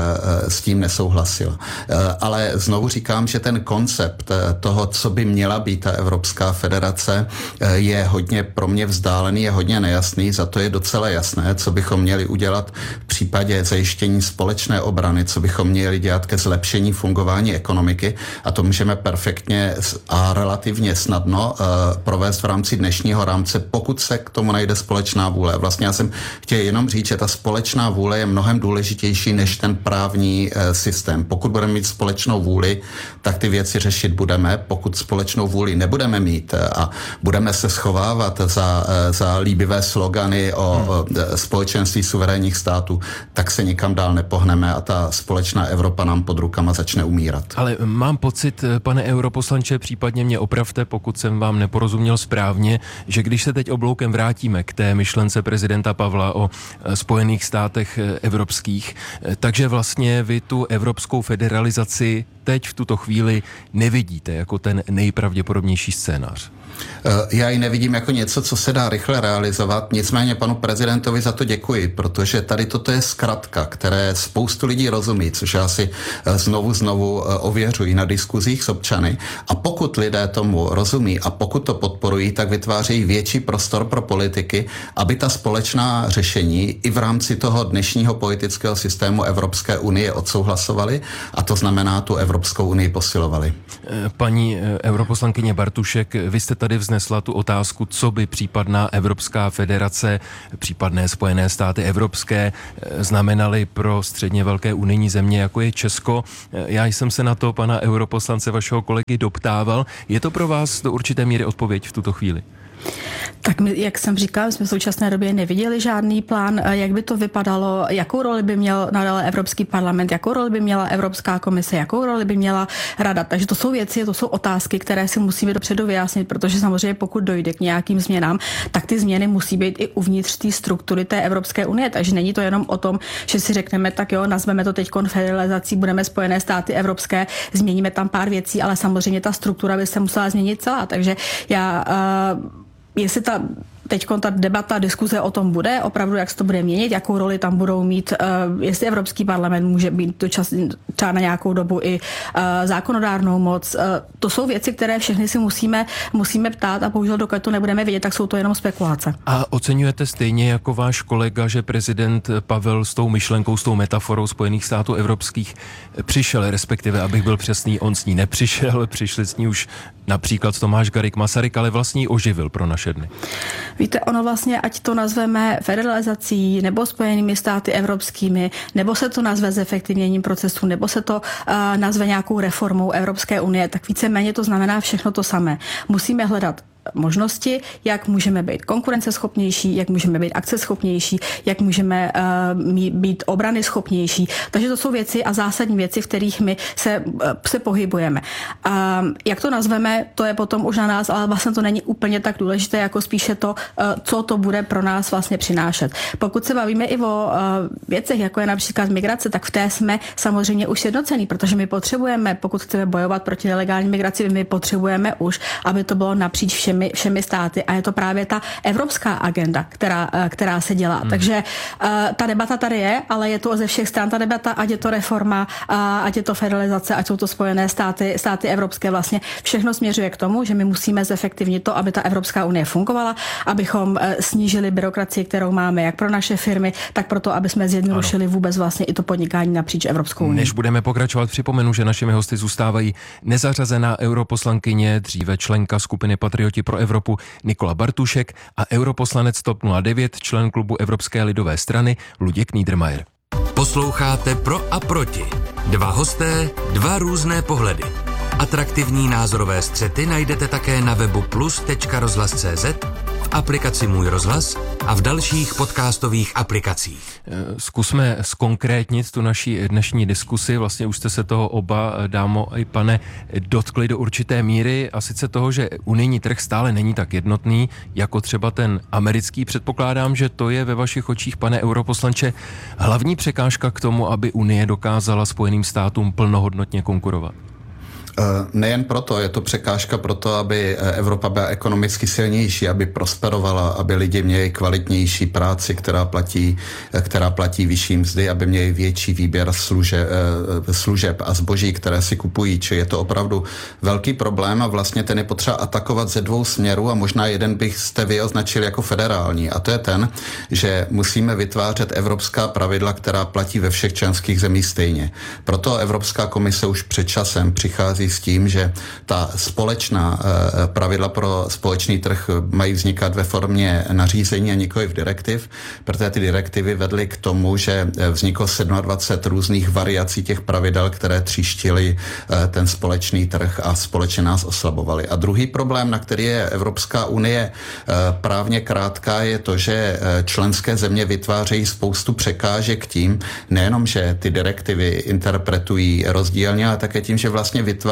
s tím nesouhlasila. Ale znovu říkám, že ten koncept toho, co by měla být ta Evropská federace, je hodně pro mě vzdálený, je hodně nejasný, za to je docela jasné, co bychom měli udělat v případě zajištění společné obrany, co bychom měli dělat ke zlepšení fungování ekonomiky a to můžeme perfektně a relativně snadno provést v rámci dnešního rámce, pokud se k tomu najde společná vůle. Vlastně já jsem chtěl jenom říct, že ta společná vůle je mnohem důležitější než ten právní e, systém. Pokud budeme mít společnou vůli, tak ty věci řešit budeme. Pokud společnou vůli nebudeme mít e, a budeme se schovávat za, e, za líbivé slogany o, hmm. o e, společenství suverénních států, tak se nikam dál nepohneme a ta společná Evropa nám pod rukama začne umírat. Ale mám pocit, pane europoslanče, případně mě opravte, pokud jsem vám neporozuměl správně, že když se teď obloukem vrátíme k té myšlence prezidenta Pavla o Spojených státech evropských, takže vlastně vy tu evropskou federalizaci teď v tuto chvíli nevidíte jako ten nejpravděpodobnější scénář. Já ji nevidím jako něco, co se dá rychle realizovat, nicméně panu prezidentovi za to děkuji, protože tady toto je zkratka, které spoustu lidí rozumí, což já si znovu znovu ověřuji na diskuzích s občany. A pokud lidé tomu rozumí a pokud to podporují, tak vytvářejí větší prostor pro politiky, aby ta společná řešení i v rámci toho dnešního politického systému Evropské unie odsouhlasovali, a to znamená tu Evropskou unii posilovali. Paní europoslankyně Bartušek, vy jste tady vznesla tu otázku, co by případná Evropská federace, případné Spojené státy evropské znamenaly pro středně velké unijní země, jako je Česko. Já jsem se na to pana europoslance, vašeho kolegy, doptával. Je to pro vás do určité míry odpověď v tuto chvíli? Tak my, jak jsem říkala, jsme v současné době neviděli žádný plán, jak by to vypadalo, jakou roli by měl nadále Evropský parlament, jakou roli by měla Evropská komise, jakou roli by měla Rada. Takže to jsou věci, to jsou otázky, které si musíme dopředu vyjasnit, protože samozřejmě pokud dojde k nějakým změnám, tak ty změny musí být i uvnitř té struktury té Evropské unie. Takže není to jenom o tom, že si řekneme, tak jo, nazveme to teď konfederalizací, budeme Spojené státy evropské, změníme tam pár věcí, ale samozřejmě ta struktura by se musela změnit celá. Takže já uh, jestli ta teď ta debata, diskuze o tom bude, opravdu jak se to bude měnit, jakou roli tam budou mít, uh, jestli Evropský parlament může být to čas, třeba na nějakou dobu i uh, zákonodárnou moc. Uh, to jsou věci, které všechny si musíme, musíme ptát a bohužel dokud to nebudeme vědět, tak jsou to jenom spekulace. A oceňujete stejně jako váš kolega, že prezident Pavel s tou myšlenkou, s tou metaforou Spojených států evropských přišel, respektive, abych byl přesný, on s ní nepřišel, přišli s ní už například Tomáš Garrigue Masaryk, ale vlastně ji oživil pro naše dny. Víte, ono vlastně, ať to nazveme federalizací nebo Spojenými státy evropskými, nebo se to nazve zefektivněním procesu, nebo se to uh, nazve nějakou reformou Evropské unie, tak víceméně to znamená všechno to samé. Musíme hledat možnosti, jak můžeme být konkurenceschopnější, jak můžeme být akceschopnější, jak můžeme uh, být obrany schopnější. Takže to jsou věci a zásadní věci, v kterých my se, uh, se pohybujeme. Uh, jak to nazveme, to je potom už na nás, ale vlastně to není úplně tak důležité, jako spíše to, uh, co to bude pro nás vlastně přinášet. Pokud se bavíme i o uh, věcech, jako je například migrace, tak v té jsme samozřejmě už sjednocení, protože my potřebujeme, pokud chceme bojovat proti nelegální migraci, my potřebujeme už, aby to bylo napříč všemi Všemi, všemi státy a je to právě ta evropská agenda, která, která se dělá. Hmm. Takže uh, ta debata tady je, ale je to ze všech stran ta debata, ať je to reforma, uh, ať je to federalizace, ať jsou to Spojené státy, státy evropské, vlastně všechno směřuje k tomu, že my musíme zefektivnit to, aby ta Evropská unie fungovala, abychom uh, snížili byrokracii, kterou máme jak pro naše firmy, tak pro to, aby jsme zjednodušili vůbec vlastně i to podnikání napříč Evropskou unii. Než budeme pokračovat, připomenu, že našimi hosty zůstávají nezařazená europoslankyně, dříve členka skupiny Patrioti pro Evropu Nikola Bartušek a europoslanec TOP nula devět, člen klubu Evropské lidové strany Luděk Niedermayer. Posloucháte Pro a proti. Dva hosté, dva různé pohledy. Atraktivní názorové střety najdete také na webu plus tečka rozhlas tečka cé zet, v aplikaci Můj rozhlas a v dalších podcastových aplikacích. Zkusme zkonkrétnit tu naší dnešní diskusi. Vlastně už jste se toho oba, dámo i pane, dotkli do určité míry, a sice toho, že unijní trh stále není tak jednotný, jako třeba ten americký. Předpokládám, že to je ve vašich očích, pane europoslanče, hlavní překážka k tomu, aby Unie dokázala Spojeným státům plnohodnotně konkurovat. Nejen proto, je to překážka pro to, aby Evropa byla ekonomicky silnější, aby prosperovala, aby lidi měli kvalitnější práci, která platí, která platí vyšší mzdy, aby měli větší výběr služeb, služeb a zboží, které si kupují. Či je to opravdu velký problém a vlastně ten je potřeba atakovat ze dvou směrů a možná jeden byste vy označili jako federální. A to je ten, že musíme vytvářet evropská pravidla, která platí ve všech členských zemích stejně. Proto Evropská komise už před časem přichází s tím, že ta společná pravidla pro společný trh mají vznikat ve formě nařízení a nikoliv direktiv, protože ty direktivy vedly k tomu, že vzniklo dvacet sedm různých variací těch pravidel, které tříštily ten společný trh a společně nás oslabovaly. A druhý problém, na který je Evropská unie právně krátká, je to, že členské země vytvářejí spoustu překážek tím, nejenom, že ty direktivy interpretují rozdílně, ale také tím, že vlastně vytváří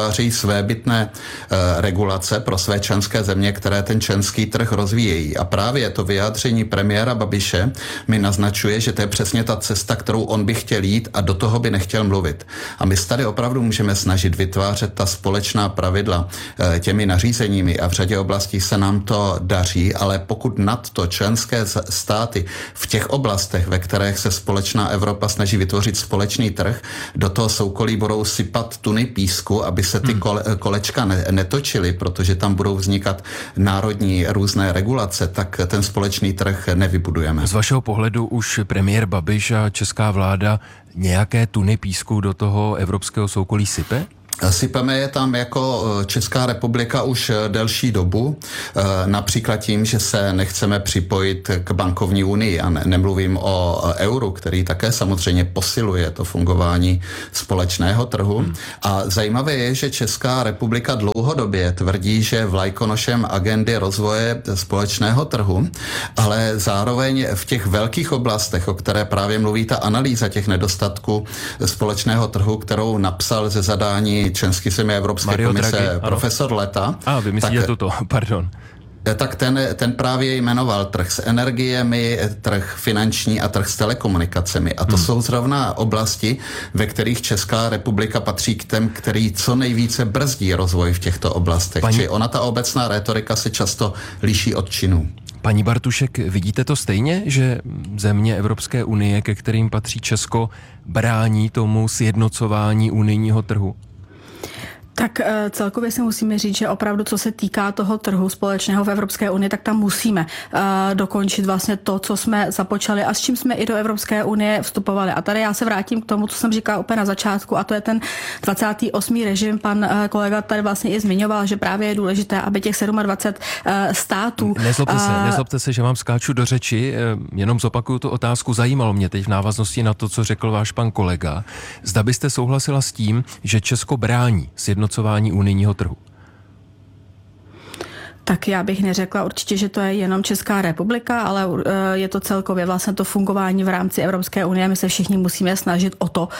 vytváří svébytné e, regulace pro své členské země, které ten členský trh rozvíjejí. A právě to vyjádření premiéra Babiše mi naznačuje, že to je přesně ta cesta, kterou on by chtěl jít a do toho by nechtěl mluvit. A my se tady opravdu můžeme snažit vytvářet ta společná pravidla e, těmi nařízeními a v řadě oblastí se nám to daří, ale pokud nad to členské státy v těch oblastech, ve kterých se společná Evropa snaží vytvořit společný trh, do toho soukolí budou sypat tuny písku, aby se ty kole, kolečka ne, netočily, protože tam budou vznikat národní různé regulace, tak ten společný trh nevybudujeme. Z vašeho pohledu už premiér Babiš a česká vláda nějaké tuny písku do toho evropského soukolí sype? Sypeme je tam jako Česká republika už delší dobu, například tím, že se nechceme připojit k bankovní unii a ne, nemluvím o euru, který také samozřejmě posiluje to fungování společného trhu. Hmm. A zajímavé je, že Česká republika dlouhodobě tvrdí, že vlajkonošem agendy rozvoje společného trhu, ale zároveň v těch velkých oblastech, o které právě mluví ta analýza těch nedostatků společného trhu, kterou napsal ze zadání členský země Evropské Mario komise Draghi, profesor Leta. A vy myslíte tak, toto, pardon. Tak ten, ten právě jmenoval trh s energiemi, trh finanční a trh s telekomunikacemi. A to hmm. jsou zrovna oblasti, ve kterých Česká republika patří k těm, který co nejvíce brzdí rozvoj v těchto oblastech. Paní... Či ona ta obecná rétorika se často liší od činů. Paní Bartušek, vidíte to stejně, že země Evropské unie, ke kterým patří Česko, brání tomu sjednocování unijního trhu? Tak celkově si musíme říct, že opravdu, co se týká toho trhu společného v Evropské unii, tak tam musíme uh, dokončit vlastně to, co jsme započali a s čím jsme i do Evropské unie vstupovali. A tady já se vrátím k tomu, co jsem říkala úplně na začátku, a to je ten dvacátý osmý režim. Pan uh, kolega tady vlastně i zmiňoval, že právě je důležité, aby těch dvacet sedm uh, států... Nezlobte se, uh, nezlobte se, že vám skáču do řeči, jenom zopakuju tu otázku. Zajímalo mě teď v návaznosti na to, co řekl váš pan kolega. Zda byste souhlasila s tím, že Česko brání sjednocování unijního trhu? Tak já bych neřekla určitě, že to je jenom Česká republika, ale je to celkově vlastně to fungování v rámci Evropské unie. My se všichni musíme snažit o to,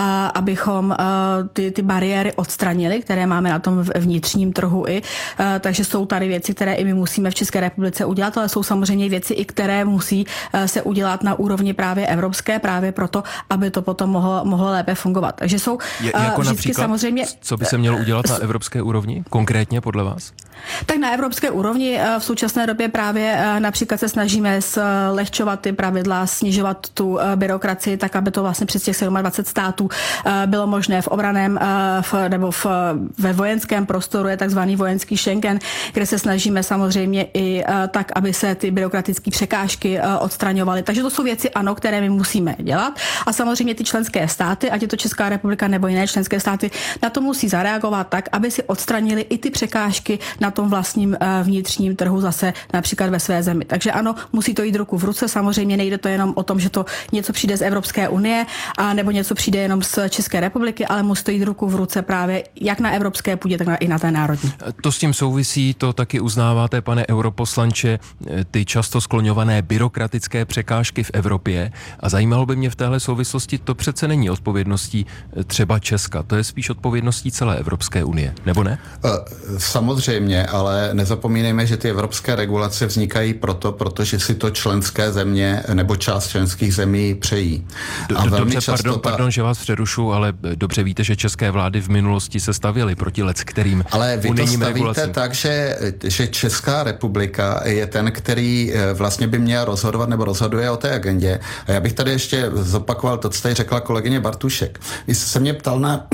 abychom ty, ty bariéry odstranili, které máme na tom vnitřním trhu i. Takže jsou tady věci, které i my musíme v České republice udělat, ale jsou samozřejmě věci, i které musí se udělat na úrovni právě evropské, právě proto, aby to potom mohlo, mohlo lépe fungovat. Takže jsou je, jako například, samozřejmě... Co by se mělo udělat na evropské úrovni? Konkrétně podle vás? Tak na evropské úrovni v současné době právě například se snažíme zlehčovat ty pravidla, snižovat tu byrokracii, tak aby to vlastně přes těch dvacet sedm států bylo možné v obraném v, nebo v, ve vojenském prostoru, je takzvaný vojenský Schengen, kde se snažíme samozřejmě i tak, aby se ty byrokratické překážky odstraňovaly. Takže to jsou věci, ano, které my musíme dělat. A samozřejmě ty členské státy, ať je to Česká republika nebo jiné členské státy, na to musí zareagovat tak, aby si odstranili i ty překážky na tom vlastním vnitřním trhu zase například ve své zemi. Takže ano, musí to jít ruku v ruce. Samozřejmě nejde to jenom o tom, že to něco přijde z Evropské unie a nebo něco přijde jenom z České republiky, ale musí to jít ruku v ruce právě jak na evropské půdě, tak i na té národní. To s tím souvisí, to taky uznáváte, pane europoslanče, ty často skloňované byrokratické překážky v Evropě. A zajímalo by mě v téhle souvislosti, to přece není odpovědností třeba Česka, to je spíš odpovědností celé Evropské unie, nebo ne? Samozřejmě, ale nezapomínejme, že ty evropské regulace vznikají proto, protože si to členské země nebo část členských zemí přejí. A dobře, pardon, ta... pardon, že vás přerušu, ale dobře víte, že české vlády v minulosti se stavěly proti leckterým ale vy to stavíte regulacím. tak, že, že Česká republika je ten, který vlastně by měl rozhodovat nebo rozhoduje o té agendě. A já bych tady ještě zopakoval to, co tady řekla kolegyně Bartušek. Vy jste se mě ptal na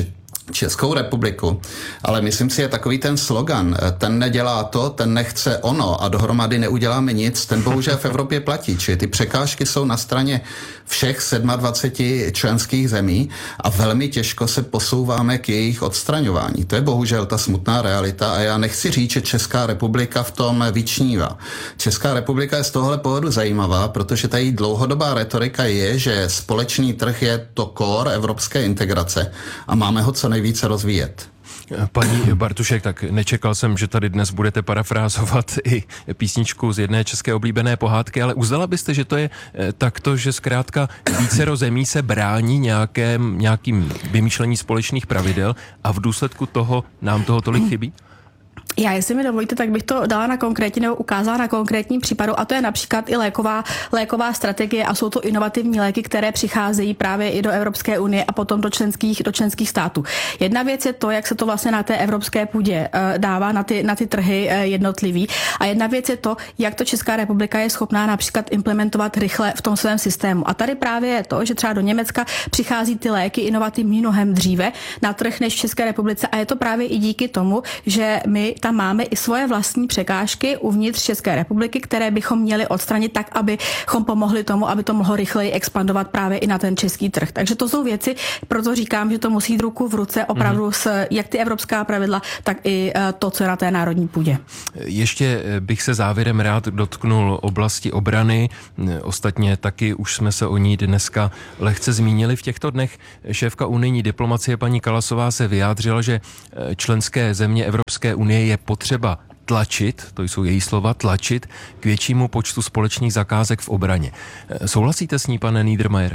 Českou republiku, ale myslím si, je takový ten slogan, ten nedělá to, ten nechce ono a dohromady neuděláme nic, ten bohužel v Evropě platí, či ty překážky jsou na straně všech dvacet sedm členských zemí a velmi těžko se posouváme k jejich odstraňování. To je bohužel ta smutná realita a já nechci říct, že Česká republika v tom vyčnívá. Česká republika je z tohohle pohledu zajímavá, protože ta její dlouhodobá retorika je, že společný trh je to core evropské integrace a máme ho co nejvíce rozvíjet. Paní Bartušek, tak nečekal jsem, že tady dnes budete parafrázovat i písničku z jedné české oblíbené pohádky, ale uznala byste, že to je takto, že zkrátka vícero zemí se brání nějakém, nějakým vymýšlení společných pravidel a v důsledku toho nám toho tolik chybí? Já, jestli mi dovolíte, tak bych to dala na konkrétní nebo ukázala na konkrétním případu, a to je například i léková, léková strategie a jsou to inovativní léky, které přicházejí právě i do Evropské unie a potom do členských, do členských států. Jedna věc je to, jak se to vlastně na té evropské půdě uh, dává na ty, na ty trhy uh, jednotlivý, a jedna věc je to, jak to Česká republika je schopná například implementovat rychle v tom svém systému. A tady právě je to, že třeba do Německa přichází ty léky inovativní mnohem dříve na trh než v České republice, a je to právě i díky tomu, že my tam máme i svoje vlastní překážky uvnitř České republiky, které bychom měli odstranit tak, abychom pomohli tomu, aby to mohlo rychleji expandovat právě i na ten český trh. Takže to jsou věci, proto říkám, že to musí jít ruku v ruce opravdu mm-hmm. s jak ty evropská pravidla, tak i to, co je na té národní půdě. Ještě bych se závěrem rád dotknul oblasti obrany. Ostatně taky už jsme se o ní dneska lehce zmínili v těchto dnech. Šéfka unijní diplomacie paní Kallasová se vyjádřila, že členské země Evropské unie je potřeba tlačit, to jsou její slova, tlačit k většímu počtu společných zakázek v obraně. Souhlasíte s ní, pane Niedermayer?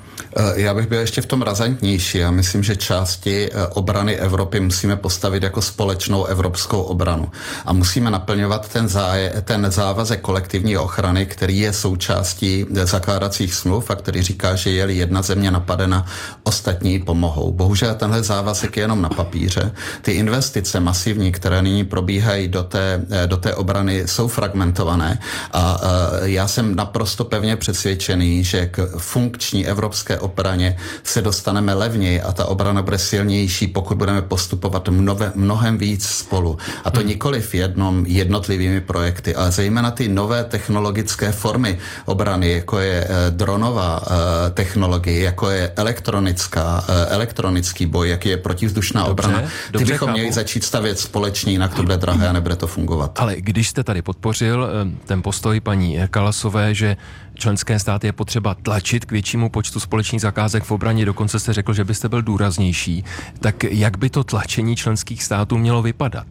Já bych byl ještě v tom razantnější. Já myslím, že části obrany Evropy musíme postavit jako společnou evropskou obranu. A musíme naplňovat ten, záje, ten závazek kolektivní ochrany, který je součástí zakládacích smluv a který říká, že je-li jedna země napadena, ostatní pomohou. Bohužel tenhle závazek je jenom na papíře. Ty investice masivní, které nyní probíhají do té, do té obrany, jsou fragmentované a já jsem naprosto pevně přesvědčený, že k funkční evropské obraně se dostaneme levněji a ta obrana bude silnější, pokud budeme postupovat mnove, mnohem víc spolu. A to nikoliv jednom jednotlivými projekty, ale zejména ty nové technologické formy obrany, jako je eh, dronová eh, technologie, jako je elektronická, eh, elektronický boj, jak je protivzdušná dobře, obrana. Ty bychom chápu. měli začít stavět společně, jinak to bude drahé a nebude to fungovat. Ale když jste tady podpořil ten postoj paní Kallasové, že členské státy je potřeba tlačit k většímu počtu společných zakázek v obraně, dokonce jste řekl, že byste byl důraznější, tak jak by to tlačení členských států mělo vypadat?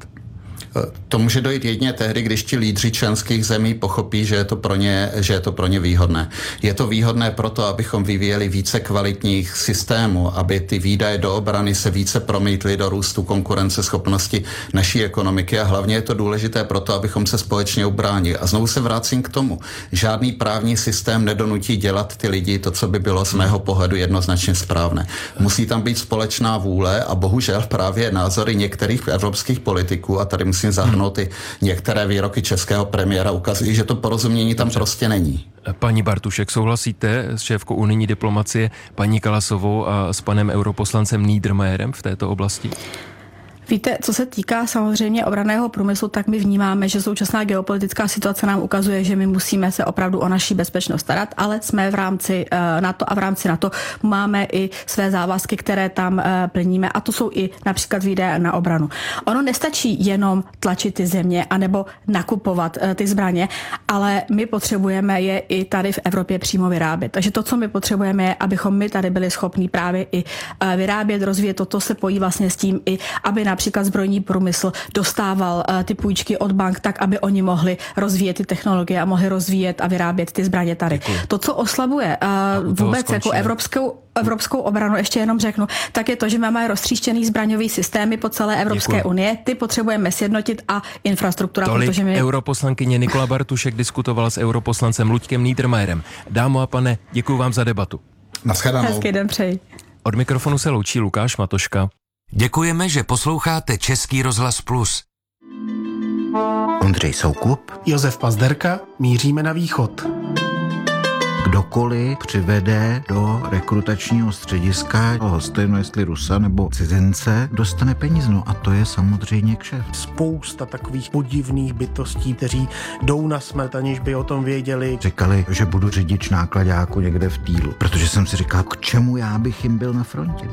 To může dojít jedině tehdy, když ti lídři členských zemí pochopí, že je to pro ně, že je to pro ně výhodné. Je to výhodné proto, abychom vyvíjeli více kvalitních systémů, aby ty výdaje do obrany se více promítly do růstu konkurenceschopnosti naší ekonomiky a hlavně je to důležité proto, abychom se společně ubránili. A znovu se vracím k tomu. Žádný právní systém nedonutí dělat ty lidi to, co by bylo z mého pohledu jednoznačně správné. Musí tam být společná vůle a bohužel právě názory některých evropských politiků, a tady musím zahrnout i některé výroky českého premiéra, ukazují, že to porozumění tam prostě není. Paní Bartušek, souhlasíte s šéfkou unijní diplomacie paní Kallasovou a s panem europoslancem Niedermayerem v této oblasti? Víte, co se týká samozřejmě obranného průmyslu, tak my vnímáme, že současná geopolitická situace nám ukazuje, že my musíme se opravdu o naši bezpečnost starat, ale jsme v rámci NATO a v rámci NATO máme i své závazky, které tam plníme a to jsou i například výdaje na obranu. Ono nestačí jenom tlačit ty země anebo nakupovat ty zbraně, ale my potřebujeme je i tady v Evropě přímo vyrábět. Takže to, co my potřebujeme, je, abychom my tady byli schopní právě i vyrábět, rozvíjet. Toto se pojí vlastně s tím i, aby na například zbrojní průmysl dostával uh, ty půjčky od bank tak, aby oni mohli rozvíjet ty technologie a mohli rozvíjet a vyrábět ty zbraně tady. Děkuji. To, co oslabuje uh, vůbec skončíme. jako evropskou evropskou obranu, ještě jenom řeknu, tak je to, že máme roztříštěný zbraňový systémy po celé Evropské Děkuji. unie. Ty potřebujeme sjednotit a infrastruktura. Tolik protože my... europoslankyně Nikola Bartušek diskutovala s europoslancem Luďkem Niedermayerem. Dámo a pane, děkuji vám za debatu. Naschledanou. Hezký den přeji. Od mikrofonu se loučí Lukáš Matoška. Děkujeme, že posloucháte Český rozhlas Plus. Ondřej Soukup, Josef Pazderka, míříme na východ. Kdokoliv přivede do rekrutačního střediska hostejno, jestli Rusa nebo cizince, dostane peníze. No a to je samozřejmě kšeft. Spousta takových podivných bytostí, kteří jdou na smrt, aniž by o tom věděli. Říkali, že budu řidič nákladáku někde v týlu, protože jsem si říkal, k čemu já bych jim byl na frontě.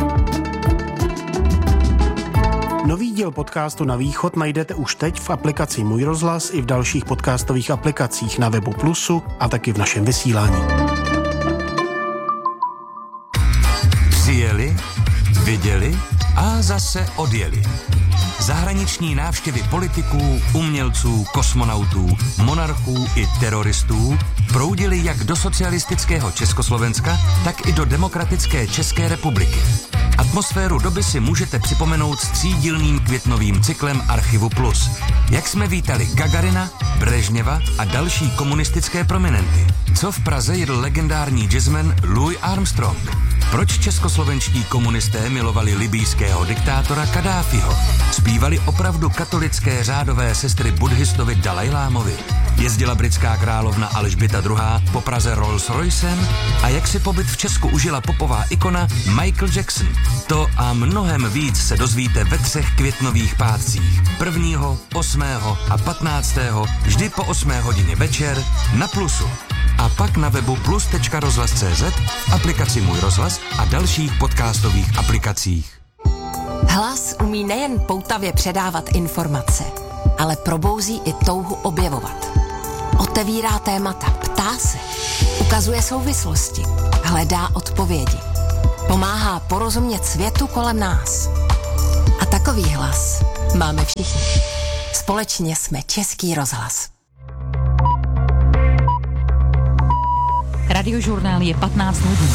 Nový díl podcastu Na východ najdete už teď v aplikaci Můj rozhlas i v dalších podcastových aplikacích na webu Plusu a taky v našem vysílání. Přijeli, Viděli a zase odjeli. Zahraniční návštěvy politiků, umělců, kosmonautů, monarchů i teroristů proudily jak do socialistického Československa, tak i do demokratické České republiky. Atmosféru doby si můžete připomenout s třídílným květnovým cyklem Archivu Plus. Jak jsme vítali Gagarina, Brežněva a další komunistické prominenty. Co v Praze jedl legendární jazzman Louis Armstrong? Proč českoslovenští komunisté milovali libýského diktátora Kadáfiho? Zpívali opravdu katolické řádové sestry buddhistovi Dalajlámovi? Jezdila britská královna Alžběta druhá. po Praze Rolls Roycem? A jak si pobyt v Česku užila popová ikona Michael Jackson? To a mnohem víc se dozvíte ve třech květnových pátcích. prvního, osmého a patnáctého vždy po osmé hodině večer na Plusu. A pak na webu plus tečka rozhlas tečka cé zet, v aplikaci Můj rozhlas a dalších podcastových aplikacích. Hlas umí nejen poutavě předávat informace, ale probouzí i touhu objevovat. Otevírá témata, ptá se, ukazuje souvislosti, hledá odpovědi. Pomáhá porozumět světu kolem nás. A takový hlas máme všichni. Společně jsme Český rozhlas. Radiožurnál je patnáct hodin.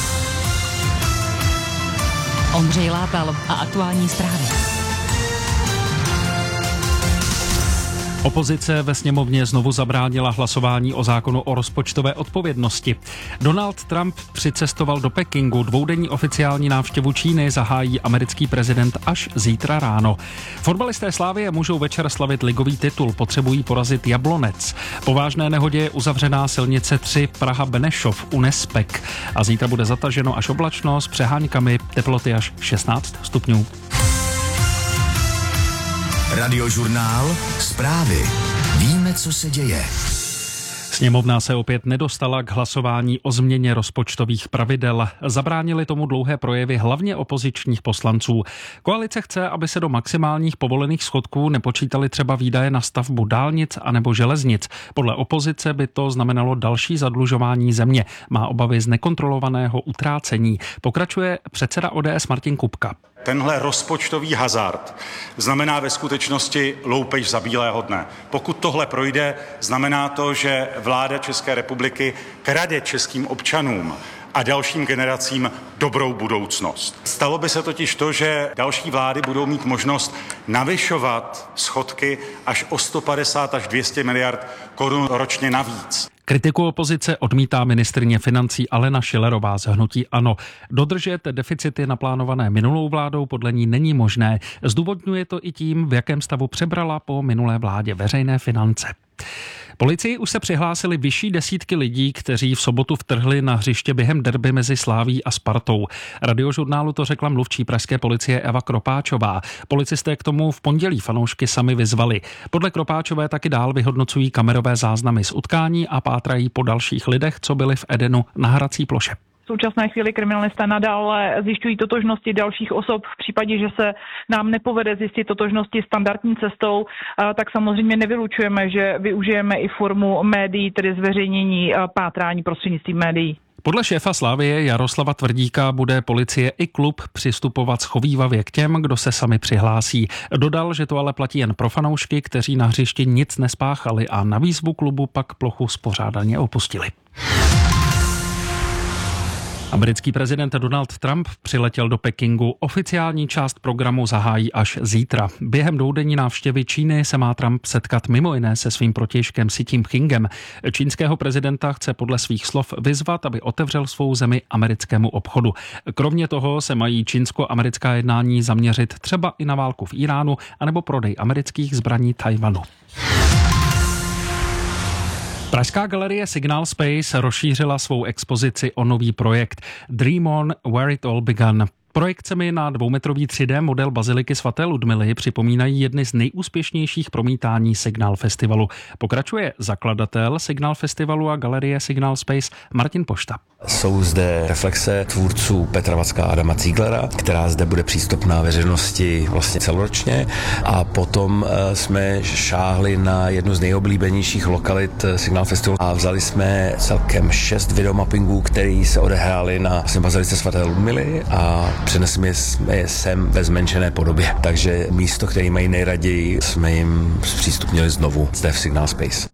Ondřej Látal a aktuální zprávy. Opozice ve sněmovně znovu zabránila hlasování o zákonu o rozpočtové odpovědnosti. Donald Trump přicestoval do Pekingu. Dvoudenní oficiální návštěvu Číny zahájí americký prezident až zítra ráno. Fotbalisté Slavie můžou večer slavit ligový titul, potřebují porazit Jablonec. Po vážné nehodě je uzavřená silnice tři Praha-Benešov u Nespek a zítra bude zataženo až oblačno s přeháňkami, teploty až šestnáct stupňů. Radiožurnál, zprávy. Víme, co se děje. Sněmovna se opět nedostala k hlasování o změně rozpočtových pravidel. Zabránili tomu dlouhé projevy hlavně opozičních poslanců. Koalice chce, aby se do maximálních povolených schodků nepočítaly třeba výdaje na stavbu dálnic anebo železnic. Podle opozice by to znamenalo další zadlužování země. Má obavy z nekontrolovaného utrácení. Pokračuje předseda O D S Martin Kupka. Tenhle rozpočtový hazard znamená ve skutečnosti loupež za bílého dne. Pokud tohle projde, znamená to, že vláda České republiky krade českým občanům a dalším generacím dobrou budoucnost. Stalo by se totiž to, že další vlády budou mít možnost navyšovat schodky až o sto padesát až dvě stě miliard korun ročně navíc. Kritiku opozice odmítá ministryně financí Alena Schillerová z hnutí ANO. Dodržet deficity naplánované minulou vládou podle ní není možné. Zdůvodňuje to i tím, v jakém stavu přebrala po minulé vládě veřejné finance. Policii už se přihlásili vyšší desítky lidí, kteří v sobotu vtrhli na hřiště během derby mezi Slaví a Spartou. Radiožurnálu to řekla mluvčí pražské policie Eva Kropáčová. Policisté k tomu v pondělí fanoušky sami vyzvali. Podle Kropáčové taky dál vyhodnocují kamerové záznamy z utkání a pátrají po dalších lidech, co byli v Edenu na hrací ploše. V současné chvíli kriminalisté nadále zjišťují totožnosti dalších osob. V případě, že se nám nepovede zjistit totožnosti standardní cestou, tak samozřejmě nevylučujeme, že využijeme i formu médií, tedy zveřejnění pátrání prostřednictvím médií. Podle šéfa Slavie Jaroslava Tvrdíka bude policie i klub přistupovat schovívavě k těm, kdo se sami přihlásí. Dodal, že to ale platí jen pro fanoušky, kteří na hřišti nic nespáchali a na výzvu klubu pak plochu spořádaně opustili. Americký prezident Donald Trump přiletěl do Pekingu. Oficiální část programu zahájí až zítra. Během dvoudenní návštěvy Číny se má Trump setkat mimo jiné se svým protějškem Xi Jinpingem. Čínského prezidenta chce podle svých slov vyzvat, aby otevřel svou zemi americkému obchodu. Kromě toho se mají čínsko-americká jednání zaměřit třeba i na válku v Iránu anebo prodej amerických zbraní Tajvanu. Pražská galerie Signal Space rozšířila svou expozici o nový projekt Dream On Where It All Began. Projekcemi na dvoumetrový tři dé model baziliky svaté Ludmily připomínají jedny z nejúspěšnějších promítání Signal Festivalu. Pokračuje zakladatel Signal Festivalu a galerie Signal Space Martin Pošta. Jsou zde reflexe tvůrců Petra Vacka a Adama Zieglera, která zde bude přístupná veřejnosti vlastně celoročně. A potom jsme šáhli na jednu z nejoblíbenějších lokalit Signal Festivalu a vzali jsme celkem šest videomappingů, které se odehrály na bazilice svaté Ludmily a přeneseme je sem ve zmenšené podobě. Takže místo, které mají nejraději, jsme jim zpřístupnili znovu zde v Signal Space.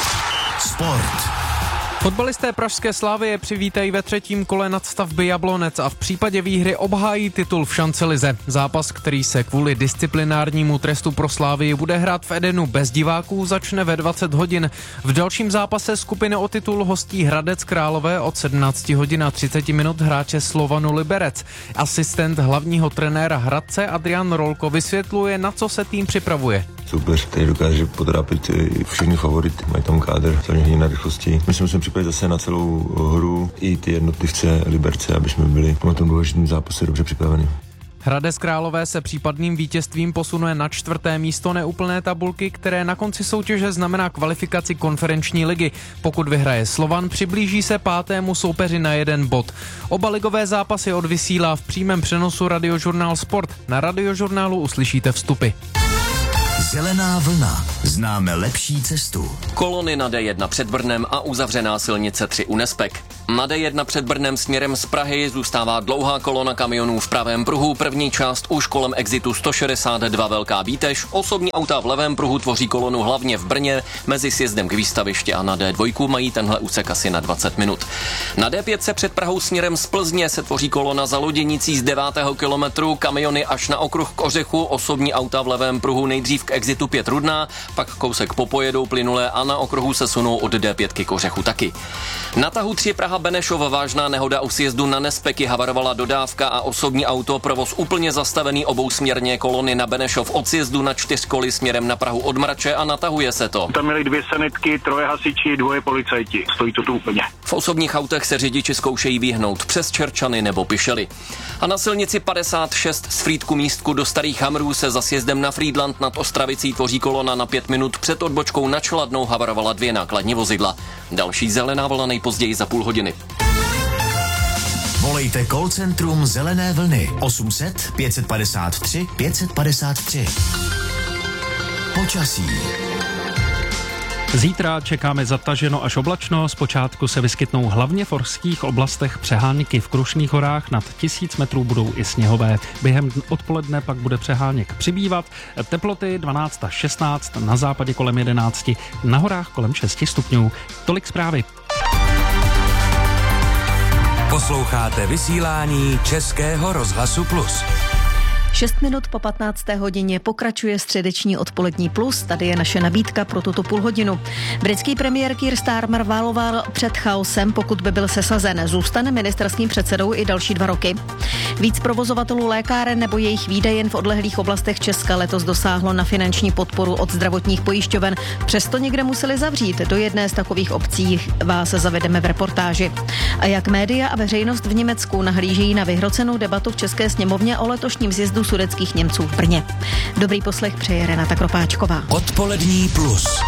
Sport. Fotbalisté pražské Slavie přivítají ve třetím kole nadstavby Jablonec a v případě výhry obhájí titul v šancelize. Zápas, který se kvůli disciplinárnímu trestu pro Slavii bude hrát v Edenu bez diváků, začne ve dvacet hodin. V dalším zápase skupiny o titul hostí Hradec Králové od sedmnáct hodin a třicet minut hráče Slovanu Liberec. Asistent hlavního trenéra Hradce Adrian Rolko vysvětluje, na co se tým připravuje. Soupeř, který dokáže potrápit všechny favority, mají tam kádr, samozřejmě na rychlosti. My jsme se připravili zase na celou hru i ty jednotlivce Liberce, aby jsme byli na tom důležitém zápase dobře připraveni. Hradec Králové se případným vítězstvím posunuje na čtvrté místo neúplné tabulky, které na konci soutěže znamená kvalifikaci konferenční ligy. Pokud vyhraje Slovan, přiblíží se pátému soupeři na jeden bod. Oba ligové zápasy odvysílá v přímém přenosu Radiožurnál Sport. Na Radiožurnálu uslyšíte vstupy. Zelená vlna. Známe lepší cestu. Kolony na D jedna před Brnem a uzavřená silnice tři u Nespek. Na D jedna před Brnem směrem z Prahy zůstává dlouhá kolona kamionů v pravém pruhu. První část už kolem exitu sto šedesát dva Velká Bítež. Osobní auta v levém pruhu tvoří kolonu hlavně v Brně. Mezi sjezdem k výstavišti a na D dva mají tenhle úsek asi na dvacet minut. Na D pět se před Prahou směrem z Plzně se tvoří kolona za Loděnicí z devátého kilometru. Kamiony až na okruh k Ořechu. Osobní auta v levém pruhu nejdřív k exitu pět Rudná, pak kousek popojedou plynule a na okruhu se sunou od D pět k Ořechu taky. Na tahu tři Praha Benešov vážná nehoda u sjezdu na Nespeky, havarovala dodávka a osobní auto, provoz úplně zastavený obousměrně, kolony na Benešov od sjezdu na čtyřkoly směrem na Prahu od Mrače a natahuje se to. Tam měli dvě sanitky, troje hasiči, dvoje policajti. Stojí to tu úplně. V osobních autech se řidiči zkoušejí vyhnout přes Čerčany nebo Pišely. A na silnici padesát šest z Frýdku Místku do Starých Hamrů se za sjezdem na Frýdlant nad Ostravicí tvoří kolona na pět minut. Před odbočkou na Čladnou havarovala dvě nákladní vozidla. Další zelená vlna nejpozději za půl hodiny. Volejte call centrum Zelené vlny osm set pět padesát tři pět padesát tři. Počasí. Zítra čekáme zataženo až oblačno, zpočátku se vyskytnou hlavně v horských oblastech přehánky, v Krušných horách nad tisíc metrů budou i sněhové. Během odpoledne pak bude přeháněk přibývat, teploty dvanáct až šestnáct, na západě kolem jedenáct, na horách kolem šest stupňů. Tolik zprávy. Posloucháte vysílání Českého rozhlasu Plus. šest minut po patnácté hodině pokračuje středeční odpolední plus. Tady je naše nabídka pro tuto půl hodinu. Britský premiér Keir Starmer váloval před chaosem, pokud by byl sesazen. Zůstane ministerským předsedou i další dva roky. Víc provozovatelů lékáren nebo jejich výdaje jen v odlehlých oblastech Česka letos dosáhlo na finanční podporu od zdravotních pojišťoven. Přesto někde museli zavřít. Do jedné z takových obcí vás zavedeme v reportáži. A jak média a veřejnost v Německu nahlížejí na vyhrocenou debatu v České sněmovně o letošním zjezdu sudetských Němců v Brně. Dobrý poslech přeje Renata Kropáčková. Odpolední plus.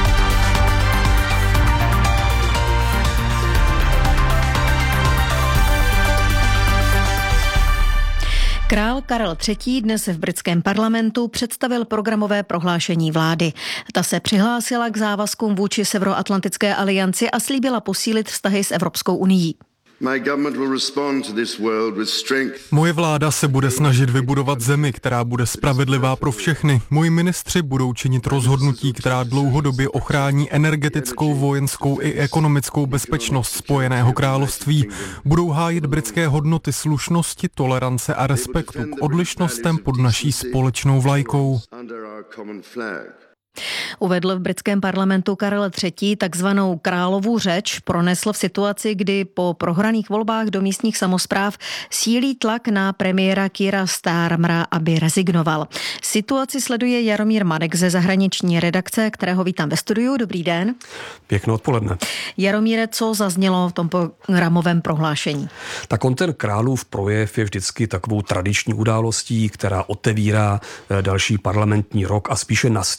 Král Karel třetí. dnes v britském parlamentu představil programové prohlášení vlády. Ta se přihlásila k závazkům vůči Severoatlantické alianci a slíbila posílit vztahy s Evropskou unií. Moje vláda se bude snažit vybudovat zemi, která bude spravedlivá pro všechny. Moji ministři budou činit rozhodnutí, která dlouhodobě ochrání energetickou, vojenskou i ekonomickou bezpečnost Spojeného království. Budou hájit britské hodnoty slušnosti, tolerance a respektu k odlišnostem pod naší společnou vlajkou. Uvedl v britském parlamentu Karel třetí. takzvanou královu řeč pronesl v situaci, kdy po prohraných volbách do místních samospráv sílí tlak na premiéra Keira Starmera, aby rezignoval. Situaci sleduje Jaromír Madek ze zahraniční redakce, kterého vítám ve studiu. Dobrý den. Pěkné odpoledne. Jaromíre, co zaznělo v tom programovém prohlášení? Tak on ten králův projev je vždycky takovou tradiční událostí, která otevírá další parlamentní rok a spíše nastíňuje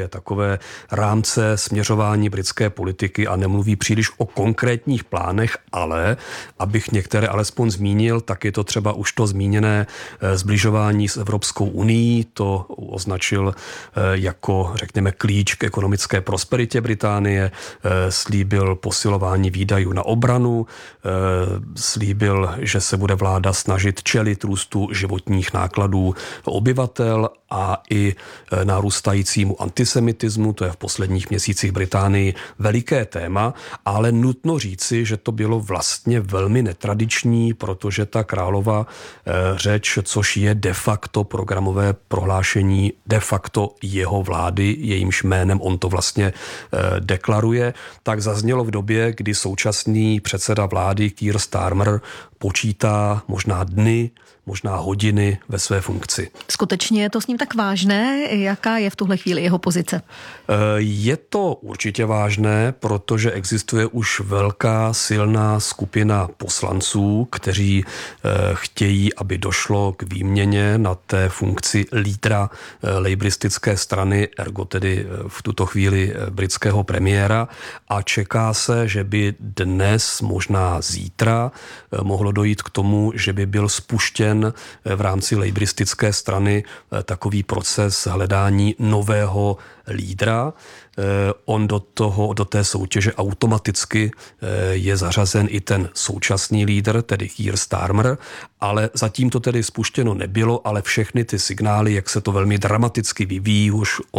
naznačuje takové rámce směřování britské politiky a nemluví příliš o konkrétních plánech, ale, abych některé alespoň zmínil, tak je to třeba už to zmíněné zbližování s Evropskou unií, to označil jako, řekněme, klíč k ekonomické prosperitě Británie, slíbil posilování výdajů na obranu, slíbil, že se bude vláda snažit čelit růstu životních nákladů obyvatel a i narůstajícímu antisemitismu, to je v posledních měsících Británii veliké téma, ale nutno říci, že to bylo vlastně velmi netradiční, protože ta králova řeč, což je de facto programové prohlášení de facto jeho vlády, jejímž jménem on to vlastně deklaruje, tak zaznělo v době, kdy současný předseda vlády Keir Starmer počítá možná dny, možná hodiny ve své funkci. Skutečně je to s ním tak vážné? Jaká je v tuhle chvíli jeho pozice? Je to určitě vážné, protože existuje už velká silná skupina poslanců, kteří chtějí, aby došlo k výměně na té funkci lídra lejbristické strany, ergo tedy v tuto chvíli britského premiéra, a čeká se, že by dnes, možná zítra, mohlo dojít k tomu, že by byl spuštěn v rámci lejbristické strany takový proces hledání nového lídra. On do toho, do té soutěže automaticky je zařazen i ten současný lídr, tedy Keir Starmer, ale zatím to tedy spuštěno nebylo, ale všechny ty signály, jak se to velmi dramaticky vyvíjí už